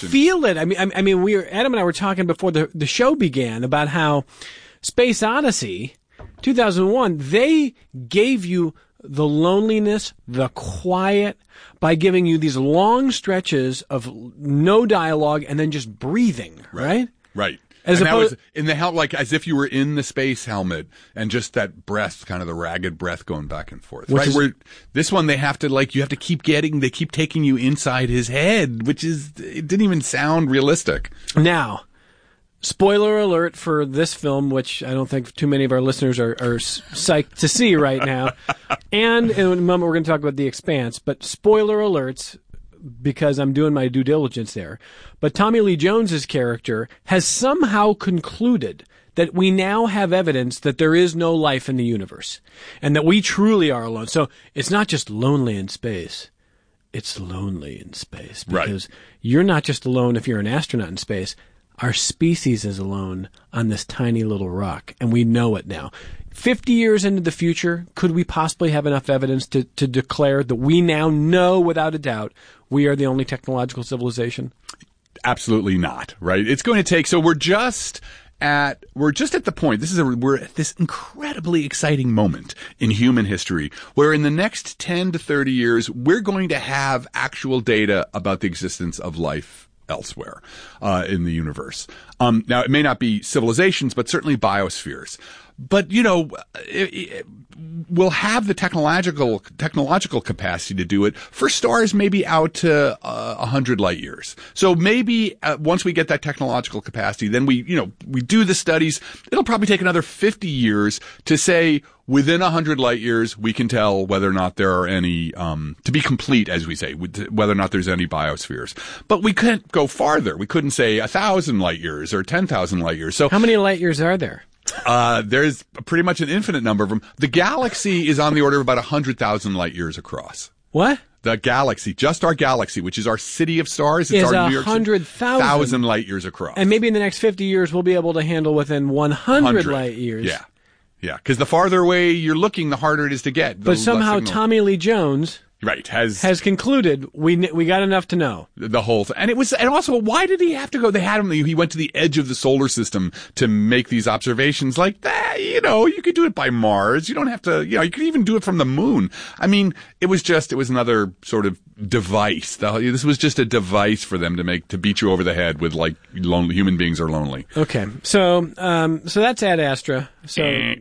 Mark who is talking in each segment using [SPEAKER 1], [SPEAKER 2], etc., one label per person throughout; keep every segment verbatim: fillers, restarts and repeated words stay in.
[SPEAKER 1] feel it. I mean, I, I mean, we were, Adam and I were talking before the the show began about how Space Odyssey, two thousand one, they gave you the loneliness, the quiet, by giving you these long stretches of no dialogue and then just breathing, right?
[SPEAKER 2] Right. right.
[SPEAKER 1] As
[SPEAKER 2] and
[SPEAKER 1] opposed,
[SPEAKER 2] that was in the hel- like as if you were in the space helmet, and just that breath, kind of the ragged breath going back and forth. Right.
[SPEAKER 1] Is,
[SPEAKER 2] Where this one, they have to like you have to keep getting, they keep taking you inside his head, which is it didn't even sound realistic.
[SPEAKER 1] Now, spoiler alert for this film, which I don't think too many of our listeners are, are psyched to see right now. And in a moment, we're going to talk about The Expanse. But spoiler alerts, because I'm doing my due diligence there. But Tommy Lee Jones's character has somehow concluded that we now have evidence that there is no life in the universe and that we truly are alone. So it's not just lonely in space. It's lonely in space because
[SPEAKER 2] right.
[SPEAKER 1] you're not just alone if you're an astronaut in space. Our species is alone on this tiny little rock, and we know it now. Fifty years into the future, could we possibly have enough evidence to, to declare that we now know without a doubt we are the only technological civilization?
[SPEAKER 2] Absolutely not, right? It's going to take, so we're just at, we're just at the point, this is a, we're at this incredibly exciting moment in human history where in the next ten to thirty years, we're going to have actual data about the existence of life elsewhere uh, in the universe. Um, now, it may not be civilizations, but certainly biospheres. But, you know, it, it, we'll have the technological technological capacity to do it for stars maybe out to uh, one hundred light years. So maybe uh, once we get that technological capacity, then we, you know, we do the studies. It'll probably take another fifty years to say within one hundred light years, we can tell whether or not there are any, um, to be complete, as we say, whether or not there's any biospheres. But we couldn't go farther. We couldn't say one thousand light years or ten thousand light years. So
[SPEAKER 1] how many light years are there?
[SPEAKER 2] Uh, there's pretty much an infinite number of them. The galaxy is on the order of about one hundred thousand light years across.
[SPEAKER 1] What?
[SPEAKER 2] The galaxy, just our galaxy, which is our city of stars. It's
[SPEAKER 1] is
[SPEAKER 2] our New York
[SPEAKER 1] one hundred thousand
[SPEAKER 2] light years across.
[SPEAKER 1] And maybe in the next fifty years, we'll be able to handle within one hundred light years.
[SPEAKER 2] Yeah. Yeah. Because the farther away you're looking, the harder it is to get.
[SPEAKER 1] But somehow Tommy Lee Jones...
[SPEAKER 2] Right, has
[SPEAKER 1] has concluded we we got enough to know
[SPEAKER 2] the whole thing, and it was, and also, why did he have to go? They had him. He went to the edge of the solar system to make these observations. Like that, you know, you could do it by Mars. You don't have to, you know, you could even do it from the moon. I mean, it was just, it was another sort of device. The, this was just a device for them to make to beat you over the head with like lonely human beings are lonely.
[SPEAKER 1] Okay, so um, so that's Ad Astra. So.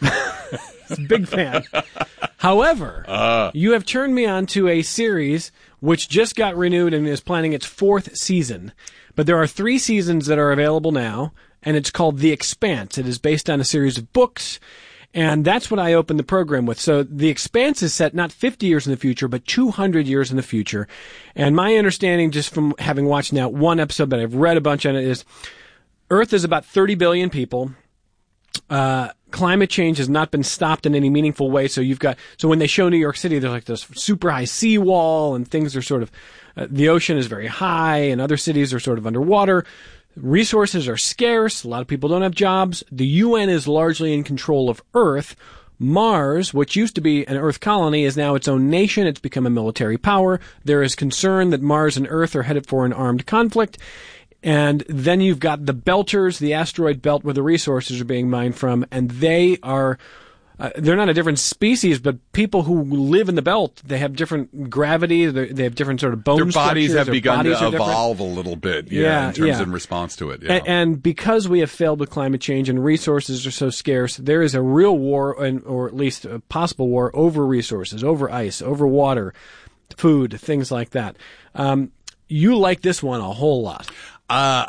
[SPEAKER 1] Big fan. However, uh, you have turned me on to a series which just got renewed and is planning its fourth season. But there are three seasons that are available now, and it's called The Expanse. It is based on a series of books, and that's what I opened the program with. So The Expanse is set not fifty years in the future, but two hundred years in the future. And my understanding, just from having watched now one episode, but I've read a bunch on it, is Earth is about thirty billion people. Uh, climate change has not been stopped in any meaningful way. So you've got, so when they show New York City, there's like this super high seawall and things are sort of, uh, the ocean is very high and other cities are sort of underwater. Resources are scarce. A lot of people don't have jobs. The U N is largely in control of Earth. Mars, which used to be an Earth colony, is now its own nation. It's become a military power. There is concern that Mars and Earth are headed for an armed conflict. And then you've got the Belters, the asteroid belt where the resources are being mined from, and they are, uh, they're not a different species, but people who live in the belt, they have different gravity, they have different sort of bone
[SPEAKER 2] Their bodies
[SPEAKER 1] structures.
[SPEAKER 2] have
[SPEAKER 1] Their
[SPEAKER 2] begun
[SPEAKER 1] bodies
[SPEAKER 2] to evolve a little bit, yeah,
[SPEAKER 1] yeah
[SPEAKER 2] in terms
[SPEAKER 1] yeah.
[SPEAKER 2] of response to it. Yeah.
[SPEAKER 1] And, and because we have failed with climate change and resources are so scarce, there is a real war, or at least a possible war, over resources, over ice, over water, food, things like that. Um, you like this one a whole lot.
[SPEAKER 2] Uh,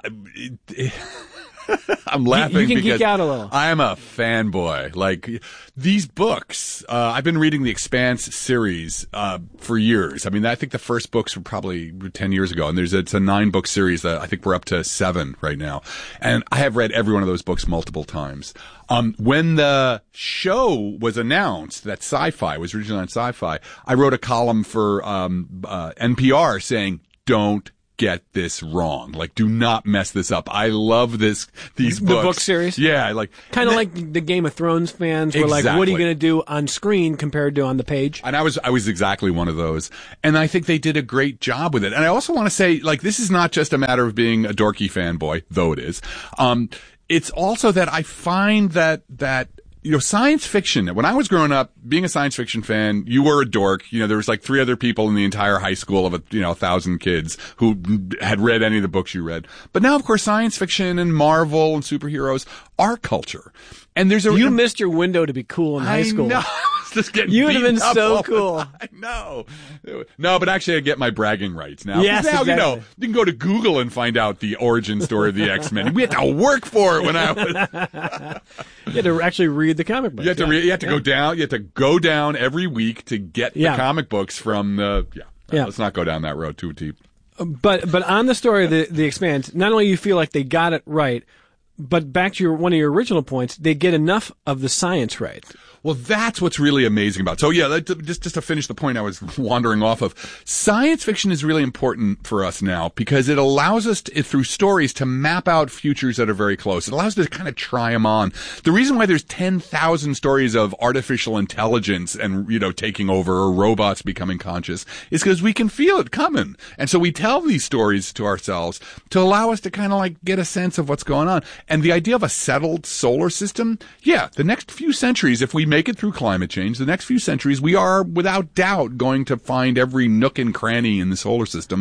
[SPEAKER 2] I'm laughing
[SPEAKER 1] you, you can
[SPEAKER 2] because
[SPEAKER 1] geek out a little.
[SPEAKER 2] I'm a fanboy. Like these books, uh, I've been reading the Expanse series uh, for years. I mean, I think the first books were probably ten years ago, and there's a, it's a nine book series that I think we're up to seven right now. And I have read every one of those books multiple times. Um, when the show was announced that Sci-Fi was originally on Sci-Fi, I wrote a column for um, uh, N P R saying, "Don't get this wrong. Like, do not mess this up. I love this, these
[SPEAKER 1] the
[SPEAKER 2] books.
[SPEAKER 1] book series?
[SPEAKER 2] Yeah, like.
[SPEAKER 1] Kind of like the Game of Thrones fans were
[SPEAKER 2] exactly.
[SPEAKER 1] like, what are you going to do on screen compared to on the page?
[SPEAKER 2] And I was, I was exactly one of those. And I think they did a great job with it. And I also want to say, like, this is not just a matter of being a dorky fanboy, though it is. Um, it's also that I find that, that, you know, science fiction, when I was growing up, being a science fiction fan, you were a dork. You know, there was like three other people in the entire high school of a, you know, a thousand kids who had read any of the books you read. But now, of course, science fiction and Marvel and superheroes are culture. And there's a...
[SPEAKER 1] You missed your window to be cool in high school.
[SPEAKER 2] I know. Just getting
[SPEAKER 1] you would have been so cool.
[SPEAKER 2] I know. No, but actually I get my bragging rights now.
[SPEAKER 1] Yes,
[SPEAKER 2] now,
[SPEAKER 1] exactly.
[SPEAKER 2] you know, you can go to Google and find out the origin story of the X-Men. We had to work for it when I was...
[SPEAKER 1] You had to actually read the comic books.
[SPEAKER 2] You have to,
[SPEAKER 1] yeah.
[SPEAKER 2] re- you have to
[SPEAKER 1] yeah.
[SPEAKER 2] go down, you have to go down every week to get
[SPEAKER 1] yeah.
[SPEAKER 2] the comic books from the... Yeah.
[SPEAKER 1] yeah.
[SPEAKER 2] Let's not go down that road too deep.
[SPEAKER 1] But, but on the story of the, the Expanse, not only you feel like they got it right, but back to your, one of your original points, they get enough of the science right.
[SPEAKER 2] Well, that's what's really amazing about it. So, yeah, just, just to finish the point I was wandering off of, science fiction is really important for us now because it allows us, to, through stories, to map out futures that are very close. It allows us to kind of try them on. The reason why there's ten thousand stories of artificial intelligence and, you know, taking over or robots becoming conscious is because we can feel it coming. And so we tell these stories to ourselves to allow us to kind of like get a sense of what's going on. And the idea of a settled solar system, yeah, the next few centuries, if we make it through climate change, the next few centuries, we are without doubt going to find every nook and cranny in the solar system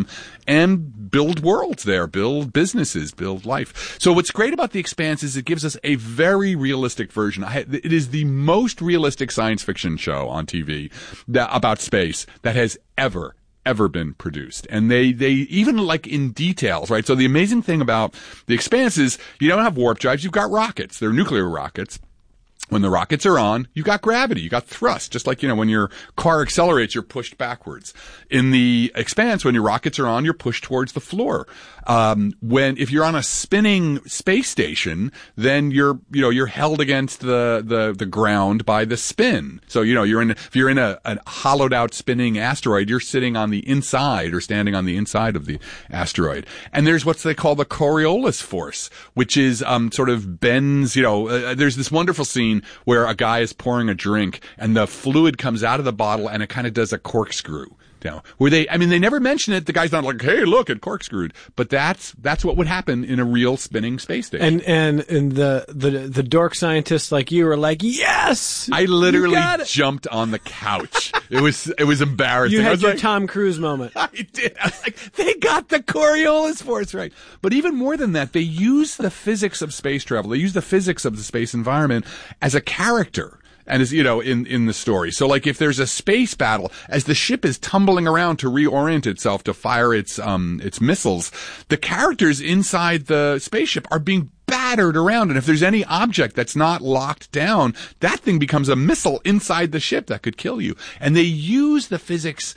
[SPEAKER 2] and build worlds there, build businesses, build life. So what's great about The Expanse is it gives us a very realistic version. I, it is the most realistic science fiction show on T V that, about space that has ever ever been produced. And they, they even like in details, right? So the amazing thing about The Expanse is you don't have warp drives, you've got rockets. They're nuclear rockets. When the rockets are on, you've got gravity, you got thrust. Just like, you know, when your car accelerates, you're pushed backwards. In The Expanse, when your rockets are on, you're pushed towards the floor. Um, when, if you're on a spinning space station, then you're, you know, you're held against the, the, the ground by the spin. So, you know, you're in, if you're in a, a hollowed out spinning asteroid, you're sitting on the inside or standing on the inside of the asteroid. And there's what they call the Coriolis force, which is, um, sort of bends, you know, uh, there's this wonderful scene where a guy is pouring a drink and the fluid comes out of the bottle and it kind of does a corkscrew. You know, where they, I mean, they never mention it. The guy's not like, hey, look, it corkscrewed. But that's, that's what would happen in a real spinning space station.
[SPEAKER 1] And, and, and the, the, the dork scientists like you are like, yes!
[SPEAKER 2] I literally jumped on the couch. It was, it was embarrassing.
[SPEAKER 1] You had
[SPEAKER 2] I was
[SPEAKER 1] your
[SPEAKER 2] like,
[SPEAKER 1] Tom Cruise moment.
[SPEAKER 2] I did. I was like, they got the Coriolis force right. But even more than that, they use the physics of space travel. They use the physics of the space environment as a character. And as you know, in, in the story. So like if there's a space battle, as the ship is tumbling around to reorient itself to fire its, um, its missiles, the characters inside the spaceship are being battered around. And if there's any object that's not locked down, that thing becomes a missile inside the ship that could kill you. And they use the physics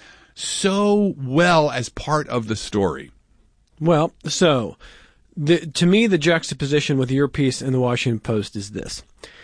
[SPEAKER 2] so well as part of the story.
[SPEAKER 1] Well, so the, to me, the juxtaposition with your piece in the Washington Post is this.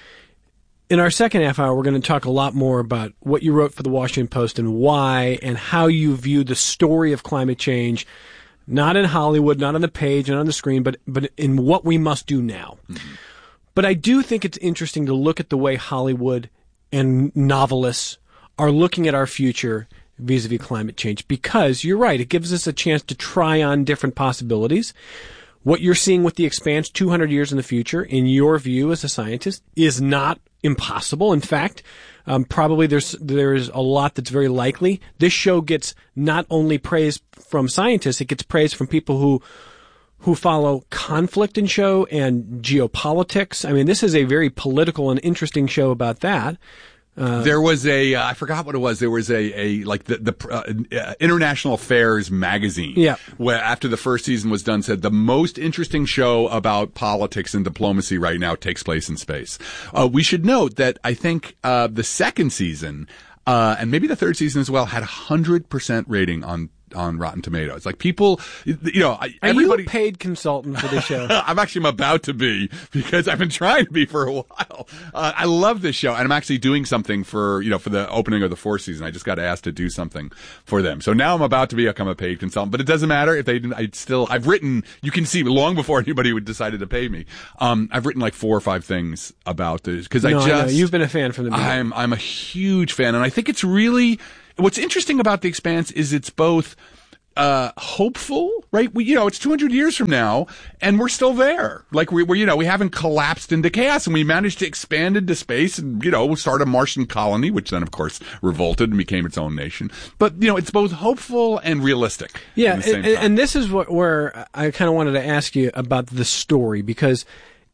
[SPEAKER 1] In our second half hour, we're going to talk a lot more about what you wrote for the Washington Post and why and how you view the story of climate change, not in Hollywood, not on the page and on the screen, but, but in what we must do now. Mm-hmm. But I do think it's interesting to look at the way Hollywood and novelists are looking at our future vis-a-vis climate change, because you're right, it gives us a chance to try on different possibilities. What you're seeing with The Expanse two hundred years in the future, in your view as a scientist, is not impossible. In fact, um, probably there's there's a lot that's very likely. This show gets not only praise from scientists, it gets praise from people who who follow conflict in show and geopolitics. I mean, this is a very political and interesting show about that. Uh,
[SPEAKER 2] there was a, uh, I forgot what it was. There was a, a like the, the uh, International Affairs magazine.
[SPEAKER 1] Yeah.
[SPEAKER 2] Where after the first season was done, said the most interesting show about politics and diplomacy right now takes place in space. Uh, we should note that I think, uh, the second season, uh, and maybe the third season as well, had a hundred percent rating on, on Rotten Tomatoes. Like people, you know,
[SPEAKER 1] Are
[SPEAKER 2] everybody.
[SPEAKER 1] you a paid consultant for this show?
[SPEAKER 2] I'm actually I'm about to be because I've been trying to be for a while. Uh, I love this show, and I'm actually doing something for you know for the opening of the fourth season. I just got asked to do something for them, so now I'm about to become a paid consultant. But it doesn't matter if they didn't. I still I've written. You can see long before anybody would decided to pay me. Um, I've written like four or five things about this because
[SPEAKER 1] no,
[SPEAKER 2] I just
[SPEAKER 1] I know. You've been a fan from the beginning.
[SPEAKER 2] I'm I'm a huge fan, and I think it's really what's interesting about The Expanse is it's both uh hopeful, right? We you know it's two hundred years from now, and we're still there. Like we we you know we haven't collapsed into chaos, and we managed to expand into space, and you know start a Martian colony, which then of course revolted and became its own nation. But you know it's both hopeful and realistic.
[SPEAKER 1] Yeah,
[SPEAKER 2] at the same
[SPEAKER 1] and,
[SPEAKER 2] time.
[SPEAKER 1] and this is what where I kind of wanted to ask you about the story, because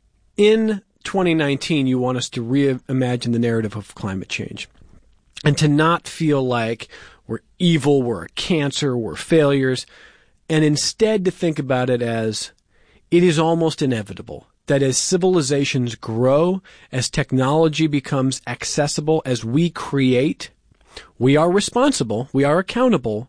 [SPEAKER 1] in twenty nineteen you want us to reimagine the narrative of climate change, and to not feel like we're evil, we're a cancer, we're failures, and instead to think about it as it is almost inevitable that as civilizations grow, as technology becomes accessible, as we create, we are responsible, we are accountable,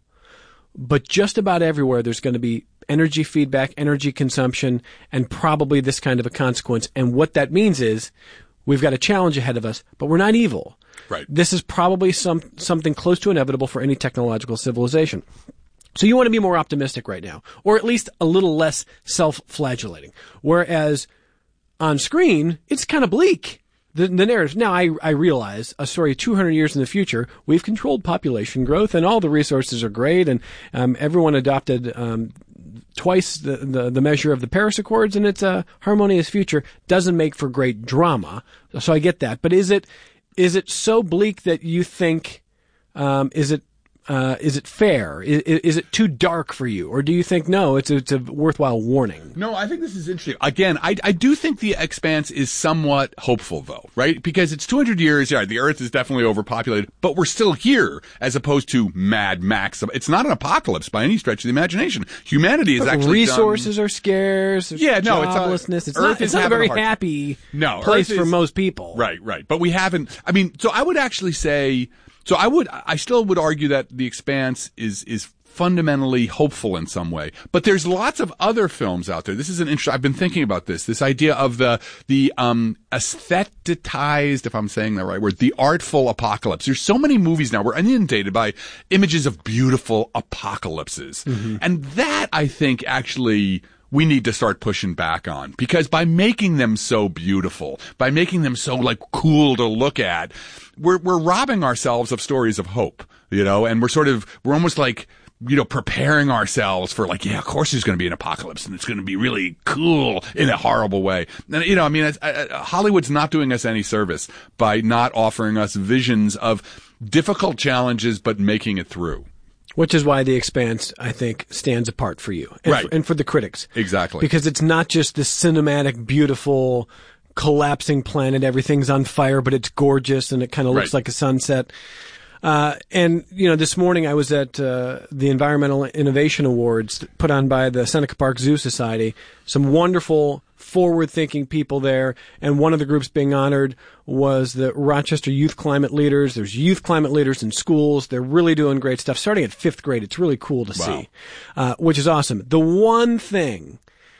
[SPEAKER 1] but just about everywhere there's going to be energy feedback, energy consumption, and probably this kind of a consequence. And what that means is we've got a challenge ahead of us, but we're not evil.
[SPEAKER 2] Right.
[SPEAKER 1] This is probably some something close to inevitable for any technological civilization. So you want to be more optimistic right now, or at least a little less self-flagellating. Whereas on screen, it's kind of bleak. The, the narrative. Now, I, I realize a story two hundred years in the future, we've controlled population growth, and all the resources are great, and um, everyone adopted um, twice the, the, the measure of the Paris Accords, and it's a harmonious future. Doesn't make for great drama. So I get that. But is it is it so bleak that you think, um, is it Uh, is it fair? Is, is it too dark for you? Or do you think, no, it's a, it's a worthwhile warning?
[SPEAKER 2] No, I think this is interesting. Again, I, I do think The Expanse is somewhat hopeful, though, right? Because it's two hundred years, yeah, the Earth is definitely overpopulated, but we're still here, as opposed to Mad Max. It's not an apocalypse by any stretch of the imagination. Humanity is
[SPEAKER 1] but
[SPEAKER 2] actually
[SPEAKER 1] resources
[SPEAKER 2] done...
[SPEAKER 1] are scarce. There's
[SPEAKER 2] yeah, no, it's
[SPEAKER 1] joblessness. It's
[SPEAKER 2] Earth
[SPEAKER 1] not, it's
[SPEAKER 2] is
[SPEAKER 1] not a very
[SPEAKER 2] a hard...
[SPEAKER 1] happy
[SPEAKER 2] no,
[SPEAKER 1] place
[SPEAKER 2] Earth
[SPEAKER 1] for
[SPEAKER 2] is...
[SPEAKER 1] most people.
[SPEAKER 2] Right, right. But we haven't, I mean, so I would actually say... So I would, I still would argue that The Expanse is, is fundamentally hopeful in some way. But there's lots of other films out there. This is an interesting, I've been thinking about this, this idea of the, the, um, aesthetized, if I'm saying the right word, the artful apocalypse. There's so many movies now. We're inundated by images of beautiful apocalypses. Mm-hmm. And that, I think, actually, we need to start pushing back on, because by making them so beautiful, by making them so like cool to look at, we're we're robbing ourselves of stories of hope, you know, and we're sort of we're almost like, you know, preparing ourselves for like, yeah, of course there's going to be an apocalypse and it's going to be really cool in a horrible way. And, you know, I mean, it's, uh, Hollywood's not doing us any service by not offering us visions of difficult challenges, but making it through.
[SPEAKER 1] Which is why The Expanse, I think, stands apart for you. And
[SPEAKER 2] right.
[SPEAKER 1] For, and for the critics.
[SPEAKER 2] Exactly.
[SPEAKER 1] Because it's not just this cinematic, beautiful, collapsing planet. Everything's on fire, but it's gorgeous and it kind of looks
[SPEAKER 2] right.
[SPEAKER 1] like a sunset. Uh, and, you know, this morning I was at uh, the Environmental Innovation Awards put on by the Seneca Park Zoo Society. Some wonderful, forward-thinking people there. And one of the groups being honored was the Rochester Youth Climate Leaders. There's youth climate leaders in schools. They're really doing great stuff. Starting at fifth grade, it's really cool to
[SPEAKER 2] wow.
[SPEAKER 1] see, uh, which is awesome. The one thing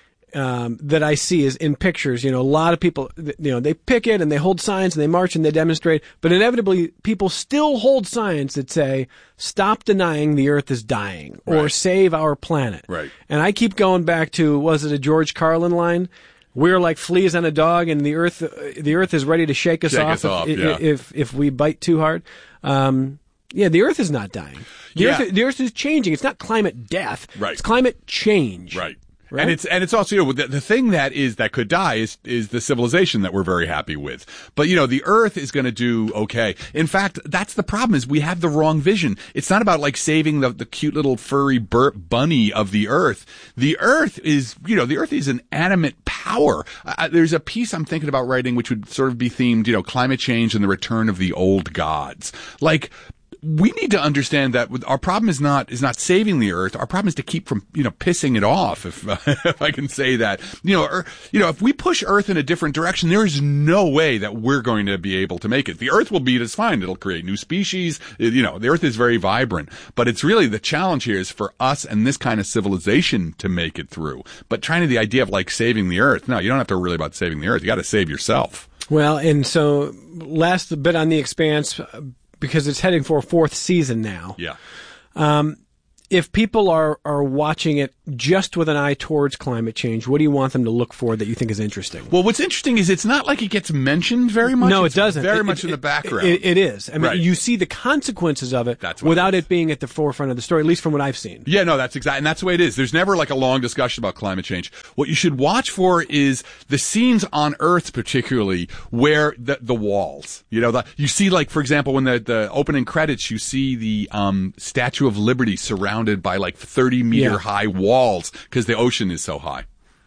[SPEAKER 1] Um, that I see is in pictures, you know, a lot of people, you know, they picket and they hold signs and they march and they demonstrate, but inevitably people still hold signs that say, stop denying the earth is dying or
[SPEAKER 2] right.
[SPEAKER 1] save our planet.
[SPEAKER 2] Right.
[SPEAKER 1] And I keep going back to, was it a George Carlin line? We're like fleas on a dog and the earth, the earth is ready to shake us
[SPEAKER 2] shake
[SPEAKER 1] off,
[SPEAKER 2] us off
[SPEAKER 1] if,
[SPEAKER 2] yeah.
[SPEAKER 1] if, if we bite too hard. Um, yeah, the earth is not dying. The,
[SPEAKER 2] yeah.
[SPEAKER 1] earth, the earth is changing. It's not climate death.
[SPEAKER 2] Right.
[SPEAKER 1] It's climate change.
[SPEAKER 2] Right.
[SPEAKER 1] Right?
[SPEAKER 2] And it's and it's also, you know, the, the thing that is that could die is is the civilization that we're very happy with. But you know, the Earth is going to do okay. In fact, that's the problem, is we have the wrong vision. It's not about like saving the the cute little furry bur- bunny of the Earth. The Earth is, you know, the Earth is an animate power. Uh, there's a piece I'm thinking about writing which would sort of be themed, you know, climate change and the return of the old gods. Like, we need to understand that our problem is not is not saving the earth. Our problem is to keep from you know pissing it off, if uh, if I can say that. You know, or, you know, if we push Earth in a different direction, there is no way that we're going to be able to make it. The Earth will beat us fine. It'll create new species. It, you know, the Earth is very vibrant, but it's really the challenge here is for us and this kind of civilization to make it through. But trying to the idea of like saving the Earth, no, you don't have to worry about saving the Earth. You got to save yourself.
[SPEAKER 1] Well, and so last bit on The Expanse, because it's heading for a fourth season now.
[SPEAKER 2] Yeah.
[SPEAKER 1] Um, if people are, are watching it just with an eye towards climate change, what do you want them to look for that you think is interesting?
[SPEAKER 2] Well, what's interesting is it's not like it gets mentioned very much.
[SPEAKER 1] No,
[SPEAKER 2] it's
[SPEAKER 1] it doesn't.
[SPEAKER 2] Very
[SPEAKER 1] it,
[SPEAKER 2] much
[SPEAKER 1] it,
[SPEAKER 2] in the background.
[SPEAKER 1] It, it is. I mean,
[SPEAKER 2] right.
[SPEAKER 1] You see the consequences of it
[SPEAKER 2] that's
[SPEAKER 1] without
[SPEAKER 2] it,
[SPEAKER 1] it being at the forefront of the story, at least from what I've seen.
[SPEAKER 2] Yeah, no, that's exactly, and that's the way it is. There's never like a long discussion about climate change. What you should watch for is the scenes on Earth, particularly where the the walls. You know, the, you see, like for example, when the the opening credits, you see the um Statue of Liberty surrounded by like thirty meter
[SPEAKER 1] yeah.
[SPEAKER 2] high walls because the ocean is so high.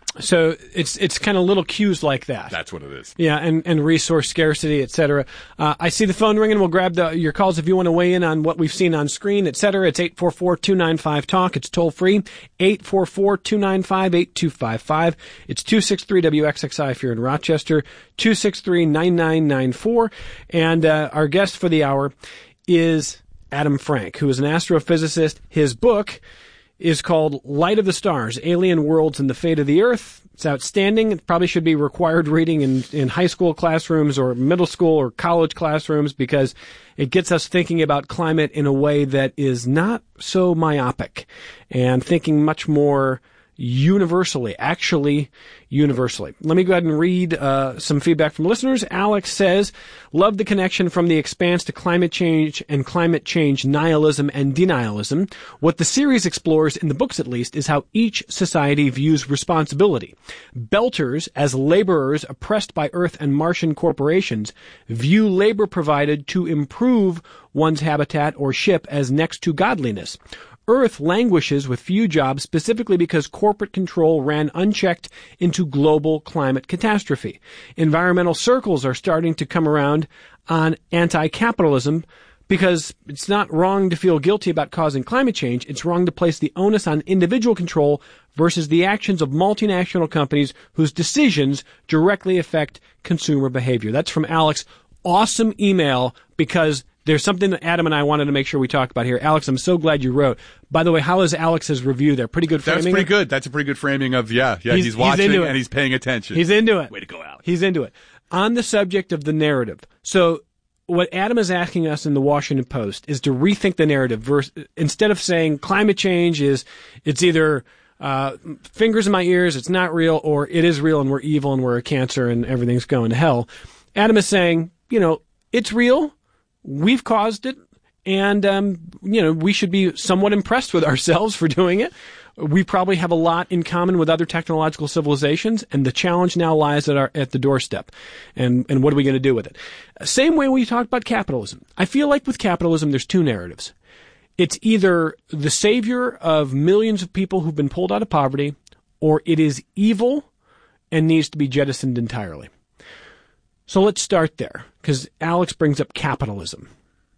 [SPEAKER 1] So it's it's kind of little cues like that.
[SPEAKER 2] That's what it is.
[SPEAKER 1] Yeah, and, and resource scarcity, et cetera. Uh, I see the phone ringing. We'll grab the, your calls if you want to weigh in on what we've seen on screen, et cetera. It's eight four four, two nine five, talk. It's toll free, eight four four, two nine five, eight two five five. It's two six three W X X I if you're in Rochester, two six three, nine nine nine four. And uh, our guest for the hour is Adam Frank, who is an astrophysicist. His book is called Light of the Stars, Alien Worlds and the Fate of the Earth. It's outstanding. It probably should be required reading in, in high school classrooms or middle school or college classrooms because it gets us thinking about climate in a way that is not so myopic and thinking much more universally, actually universally. Let me go ahead and read uh, some feedback from listeners. Alex says, love the connection from The Expanse to climate change and climate change nihilism and denialism. What the series explores, in the books at least, is how each society views responsibility. Belters, as laborers oppressed by Earth and Martian corporations, view labor provided to improve one's habitat or ship as next to godliness. Earth languishes with few jobs specifically because corporate control ran unchecked into global climate catastrophe. Environmental circles are starting to come around on anti-capitalism because it's not wrong to feel guilty about causing climate change. It's wrong to place the onus on individual control versus the actions of multinational companies whose decisions directly affect consumer behavior. That's from Alex. Awesome email because there's something that Adam and I wanted to make sure we talked about here. Alex, I'm so glad you wrote. By the way, how is Alex's review there? Pretty good framing?
[SPEAKER 2] That's pretty good. That's a pretty good framing of, yeah, yeah, he's, he's watching
[SPEAKER 1] he's
[SPEAKER 2] and he's paying attention.
[SPEAKER 1] He's into it.
[SPEAKER 2] Way to go, Alex.
[SPEAKER 1] He's into it. On the subject of the narrative, so what Adam is asking us in the Washington Post is to rethink the narrative. Versus, instead of saying climate change is, it's either uh, fingers in my ears, it's not real, or it is real and we're evil and we're a cancer and everything's going to hell. Adam is saying, you know, it's real. We've caused it, and, um, you know, we should be somewhat impressed with ourselves for doing it. We probably have a lot in common with other technological civilizations, and the challenge now lies at our at the doorstep. And, and what are we going to do with it? Same way we talked about capitalism. I feel like with capitalism, there's two narratives. It's either the savior of millions of people who've been pulled out of poverty, or it is evil and needs to be jettisoned entirely. So let's start there, because Alex brings up capitalism.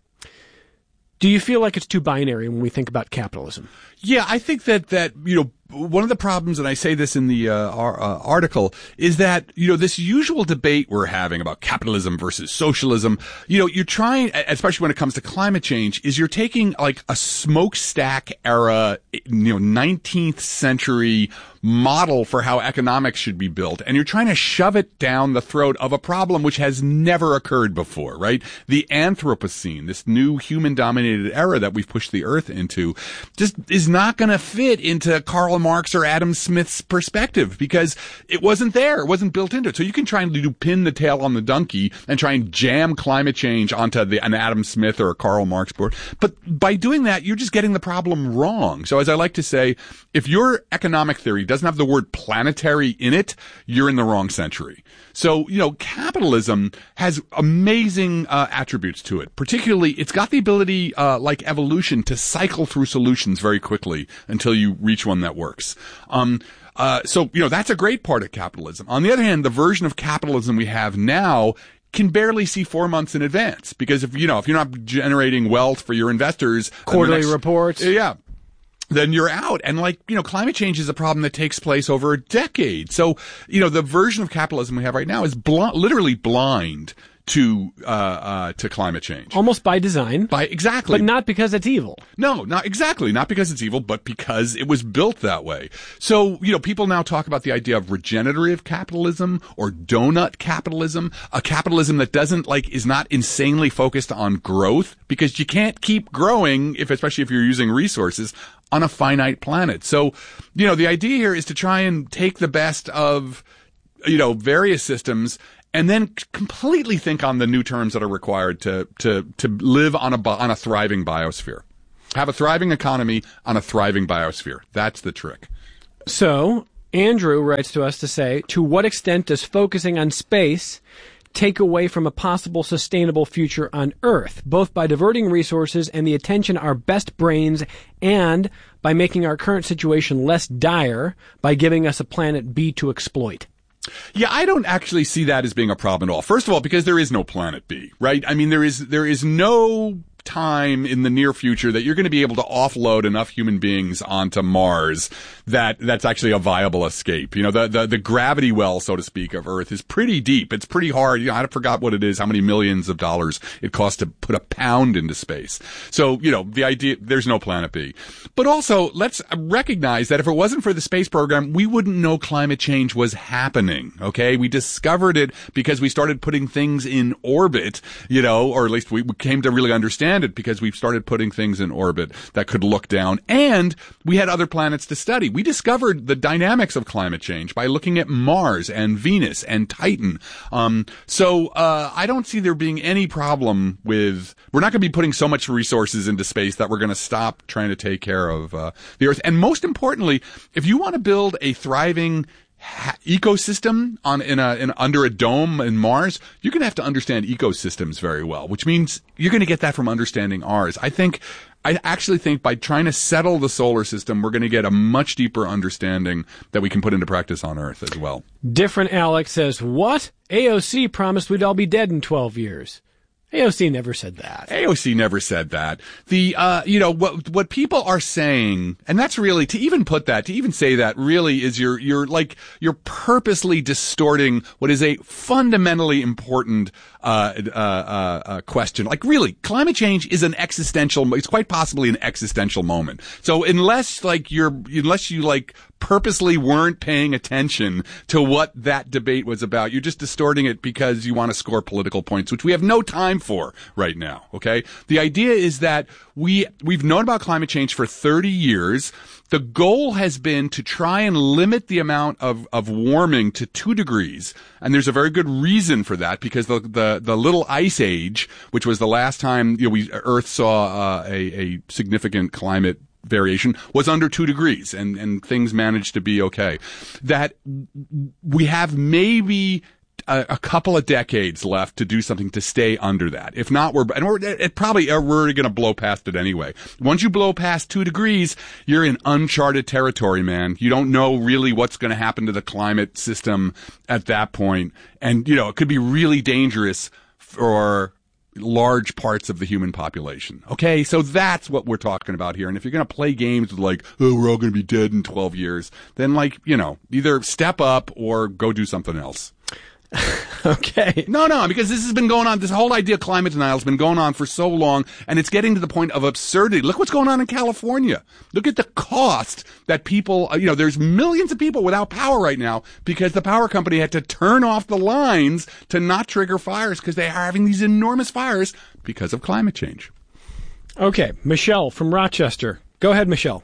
[SPEAKER 1] Do you feel like it's too binary when we think about capitalism?
[SPEAKER 2] Yeah, I think that, that, you know, one of the problems, and I say this in the uh, our, uh, article, is that, you know, this usual debate we're having about capitalism versus socialism, you know, you're trying, especially when it comes to climate change, is you're taking like a smokestack era, you know, nineteenth century model for how economics should be built, and you're trying to shove it down the throat of a problem which has never occurred before, right? The Anthropocene, this new human-dominated era that we've pushed the Earth into, just is not going to fit into Karl Marx or Adam Smith's perspective because it wasn't there. It wasn't built into it. So you can try and do pin the tail on the donkey and try and jam climate change onto the, an Adam Smith or a Karl Marx board. But by doing that, you're just getting the problem wrong. So as I like to say, if your economic theory doesn't have the word planetary in it, you're in the wrong century. So, you know, capitalism has amazing uh, attributes to it. Particularly, it's got the ability, uh, like evolution, to cycle through solutions very quickly until you reach one that works. Um, uh, so, you know, that's a great part of capitalism. On the other hand, the version of capitalism we have now can barely see four months in advance because if you know if you're not generating wealth for your investors,
[SPEAKER 1] quarterly
[SPEAKER 2] next,
[SPEAKER 1] reports,
[SPEAKER 2] yeah, then you're out. And like you know, climate change is a problem that takes place over a decade. So you know, the version of capitalism we have right now is bl- literally blind to uh, uh, to climate change,
[SPEAKER 1] almost by design.
[SPEAKER 2] By exactly,
[SPEAKER 1] but not because it's evil.
[SPEAKER 2] No, not exactly, not because it's evil, but because it was built that way. So you know, people now talk about the idea of regenerative capitalism or donut capitalism, a capitalism that doesn't like is not insanely focused on growth because you can't keep growing if, especially if you're using resources on a finite planet. So you know, the idea here is to try and take the best of you know various systems. And then completely think on the new terms that are required to to to live on a on a thriving biosphere, have a thriving economy on a thriving biosphere. That's the trick.
[SPEAKER 1] So Andrew writes to us to say, to what extent does focusing on space take away from a possible sustainable future on Earth, both by diverting resources and the attention our best brains, and by making our current situation less dire by giving us a planet B to exploit?
[SPEAKER 2] Yeah, I don't actually see that as being a problem at all. First of all, because there is no planet B, right? I mean, there is there is no time in the near future that you're going to be able to offload enough human beings onto Mars that that's actually a viable escape. You know, the, the, the gravity well, so to speak, of Earth is pretty deep. It's pretty hard. You know, I forgot what it is, how many millions of dollars it costs to put a pound into space. So, you know, the idea, there's no planet B. But also, let's recognize that if it wasn't for the space program, we wouldn't know climate change was happening, okay? We discovered it because we started putting things in orbit, you know, or at least we came to really understand it because we've started putting things in orbit that could look down, and we had other planets to study. We discovered the dynamics of climate change by looking at Mars and Venus and Titan. Um, so uh, I don't see there being any problem with, we're not going to be putting so much resources into space that we're going to stop trying to take care of uh, the Earth. And most importantly, if you want to build a thriving Ha- ecosystem on in a in under a dome in Mars, you're going to have to understand ecosystems very well, which means you're going to get that from understanding ours. I think I actually think by trying to settle the solar system, we're going to get a much deeper understanding that we can put into practice on Earth as well.
[SPEAKER 1] Different Alex says, "What? A O C promised we'd all be dead in twelve years." A O C never said that.
[SPEAKER 2] A O C never said that. The, uh, you know, what, what people are saying, and that's really, to even put that, to even say that really is you're, you're like, you're purposely distorting what is a fundamentally important, uh, uh, uh, uh, question. Like really, climate change is an existential, it's quite possibly an existential moment. So unless like you're, unless you like purposely weren't paying attention to what that debate was about, you're just distorting it because you want to score political points, which we have no time for right now. Okay. The idea is that we, we've known about climate change for thirty years. The goal has been to try and limit the amount of, of warming to two degrees. And there's a very good reason for that because the, the, the little ice age, which was the last time, you know, we, Earth saw uh, a, a significant climate variation, was under two degrees and, and things managed to be okay. That we have maybe a, a couple of decades left to do something to stay under that. If not, we're, and we're, it probably, we're going to blow past it anyway. Once you blow past two degrees, you're in uncharted territory, man. You don't know really what's going to happen to the climate system at that point. And, you know, it could be really dangerous for large parts of the human population. Okay, so that's what we're talking about here. And if you're going to play games with like, oh, we're all going to be dead in twelve years, then like, you know, either step up or go do something else.
[SPEAKER 1] Okay.
[SPEAKER 2] No, no, because this has been going on, this whole idea of climate denial has been going on for so long, and it's getting to the point of absurdity. Look what's going on in California. Look at the cost that people, you know, there's millions of people without power right now because the power company had to turn off the lines to not trigger fires because they are having these enormous fires because of climate change.
[SPEAKER 1] Okay, Michelle from Rochester. Go ahead, Michelle.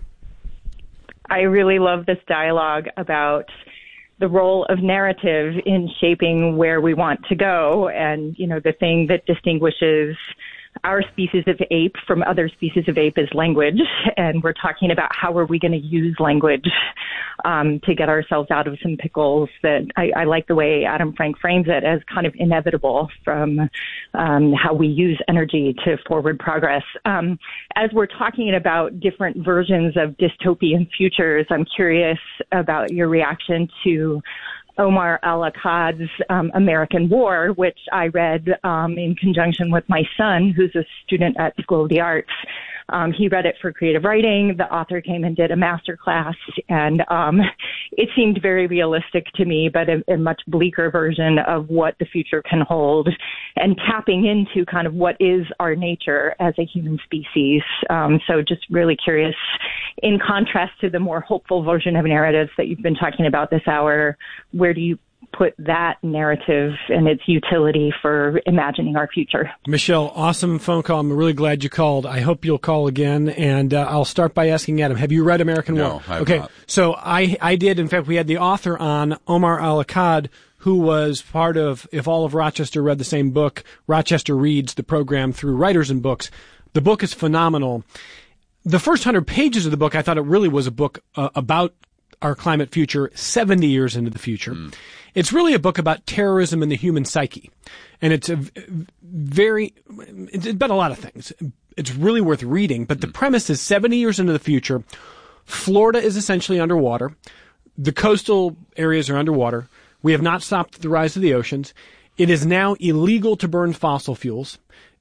[SPEAKER 3] I really love this dialogue about the role of narrative in shaping where we want to go. And, you know, the thing that distinguishes our species of ape from other species of ape is language. And we're talking about how are we going to use language um, to get ourselves out of some pickles that I, I like the way Adam Frank frames it as kind of inevitable from um, how we use energy to forward progress. Um, as we're talking about different versions of dystopian futures, I'm curious about your reaction to Omar al-Akkad's um, American War, which I read um, in conjunction with my son, who's a student at School of the Arts. Um, he read it for creative writing. The author came and did a master class, and um, it seemed very realistic to me, but a, a much bleaker version of what the future can hold, and tapping into kind of what is our nature as a human species. Um, so just really curious, in contrast to the more hopeful version of narratives that you've been talking about this hour, where do you put that narrative and its utility for imagining our future?
[SPEAKER 1] Michelle, awesome phone call. I'm really glad you called. I hope you'll call again. And uh, I'll start by asking Adam, have you read American
[SPEAKER 2] no,
[SPEAKER 1] War?
[SPEAKER 2] I have
[SPEAKER 1] okay.
[SPEAKER 2] not.
[SPEAKER 1] So I, I did. In fact, we had the author on, Omar al-Akkad, who was part of, if all of Rochester read the same book, Rochester Reads, the program through Writers and Books. The book is phenomenal. The first hundred pages of the book, I thought it really was a book uh, about our climate future seventy years into the future. Mm. It's really a book about terrorism and the human psyche. And it's a very, it's about a lot of things. It's really worth reading, but the premise is seventy years into the future, Florida is essentially underwater. The coastal areas are underwater. We have not stopped the rise of the oceans. It is now illegal to burn fossil fuels.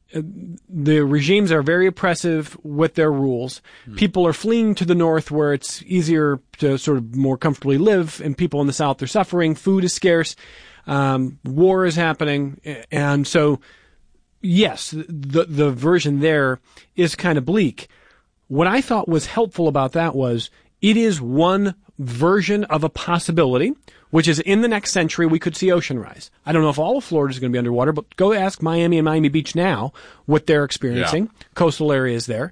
[SPEAKER 1] The regimes are very oppressive with their rules. Mm. People are fleeing to the north where it's easier to sort of more comfortably live, and people in the south are suffering. Food is scarce. Um, war is happening. And so, yes, the, the version there is kind of bleak. What I thought was helpful about that was it is one version of a possibility, which is in the next century we could see ocean rise. I don't know if all of Florida is going to be underwater, but go ask Miami and Miami Beach now what they're experiencing, yeah. Coastal areas there.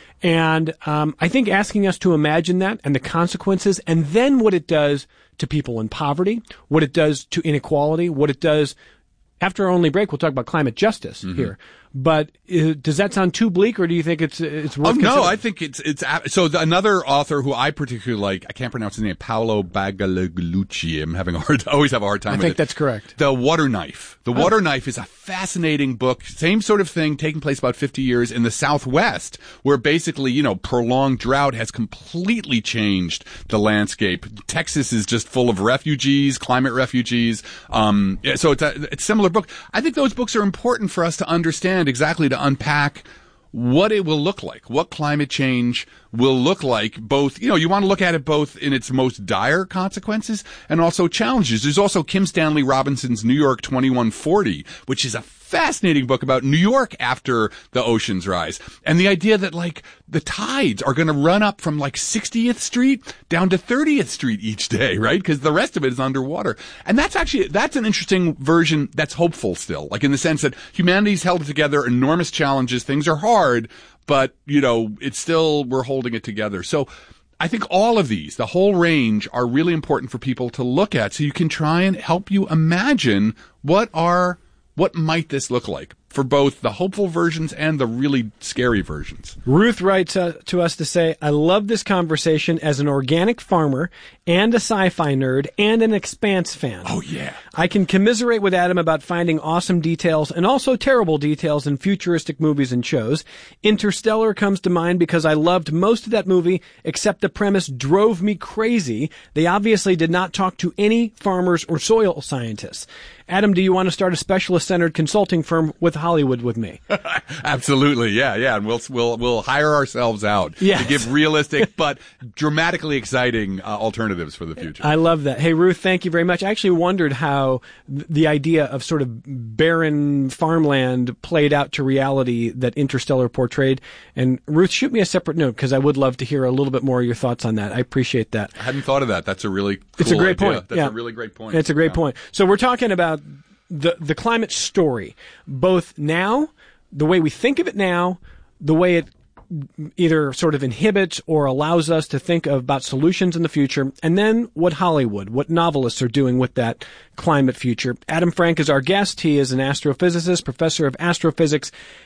[SPEAKER 1] And um, I think asking us to imagine that and the consequences, and then what it does to people in poverty, what it does to inequality, what it does. After our only break, we'll talk about climate justice mm-hmm. here. But uh, does that sound too bleak, or do you think it's it's worth?
[SPEAKER 2] Oh no, I think it's it's so. The, another author who I particularly like, I can't pronounce his name, Paolo Bagliolucci. I'm having a hard, always have a hard time.
[SPEAKER 1] I
[SPEAKER 2] with
[SPEAKER 1] think
[SPEAKER 2] it.
[SPEAKER 1] That's correct.
[SPEAKER 2] The Water Knife. The
[SPEAKER 1] oh.
[SPEAKER 2] Water Knife is a fascinating book. Same sort of thing, taking place about fifty years in the Southwest, where basically, you know, prolonged drought has completely changed the landscape. Texas is just full of refugees, climate refugees. Um, so it's a it's a similar book. I think those books are important for us to understand exactly, to unpack what it will look like, what climate change will look like, both, you know, you want to look at it both in its most dire consequences and also challenges. There's also Kim Stanley Robinson's New York twenty-one forty, which is a fascinating book about New York after the oceans rise. And the idea that, like, the tides are going to run up from, like, sixtieth Street down to thirtieth Street each day, right? Because the rest of it is underwater. And that's actually, that's an interesting version that's hopeful still, like in the sense that humanity's held together, enormous challenges, things are hard, but, you know, it's still, we're holding it together. So I think all of these, the whole range, are really important for people to look at so you can try and help you imagine what are What might this look like for both the hopeful versions and the really scary versions?
[SPEAKER 1] Ruth writes uh, to us to say, I love this conversation as an organic farmer and a sci-fi nerd and an Expanse fan.
[SPEAKER 2] Oh, yeah.
[SPEAKER 1] I can commiserate with Adam about finding awesome details and also terrible details in futuristic movies and shows. Interstellar comes to mind because I loved most of that movie, except the premise drove me crazy. They obviously did not talk to any farmers or soil scientists. Adam, do you want to start a specialist-centered consulting firm with Hollywood with me?
[SPEAKER 2] Absolutely, yeah, yeah, and we'll we'll we'll hire ourselves out
[SPEAKER 1] yes.
[SPEAKER 2] to give realistic but dramatically exciting uh, alternatives for the future.
[SPEAKER 1] I love that. Hey, Ruth, thank you very much. I actually wondered how th- the idea of sort of barren farmland played out to reality that Interstellar portrayed. And Ruth, shoot me a separate note because I would love to hear a little bit more of your thoughts on that. I appreciate that.
[SPEAKER 2] I hadn't thought of that. That's a really cool
[SPEAKER 1] It's a great
[SPEAKER 2] idea.
[SPEAKER 1] point.
[SPEAKER 2] That's
[SPEAKER 1] yeah.
[SPEAKER 2] a really great point.
[SPEAKER 1] It's a great
[SPEAKER 2] yeah.
[SPEAKER 1] point. So we're talking about the the climate story, both now, the way we think of it now, the way it either sort of inhibits or allows us to think about solutions in the future, and then what Hollywood, what novelists are doing with that climate future. Adam Frank is our guest. He is an astrophysicist, professor of astrophysics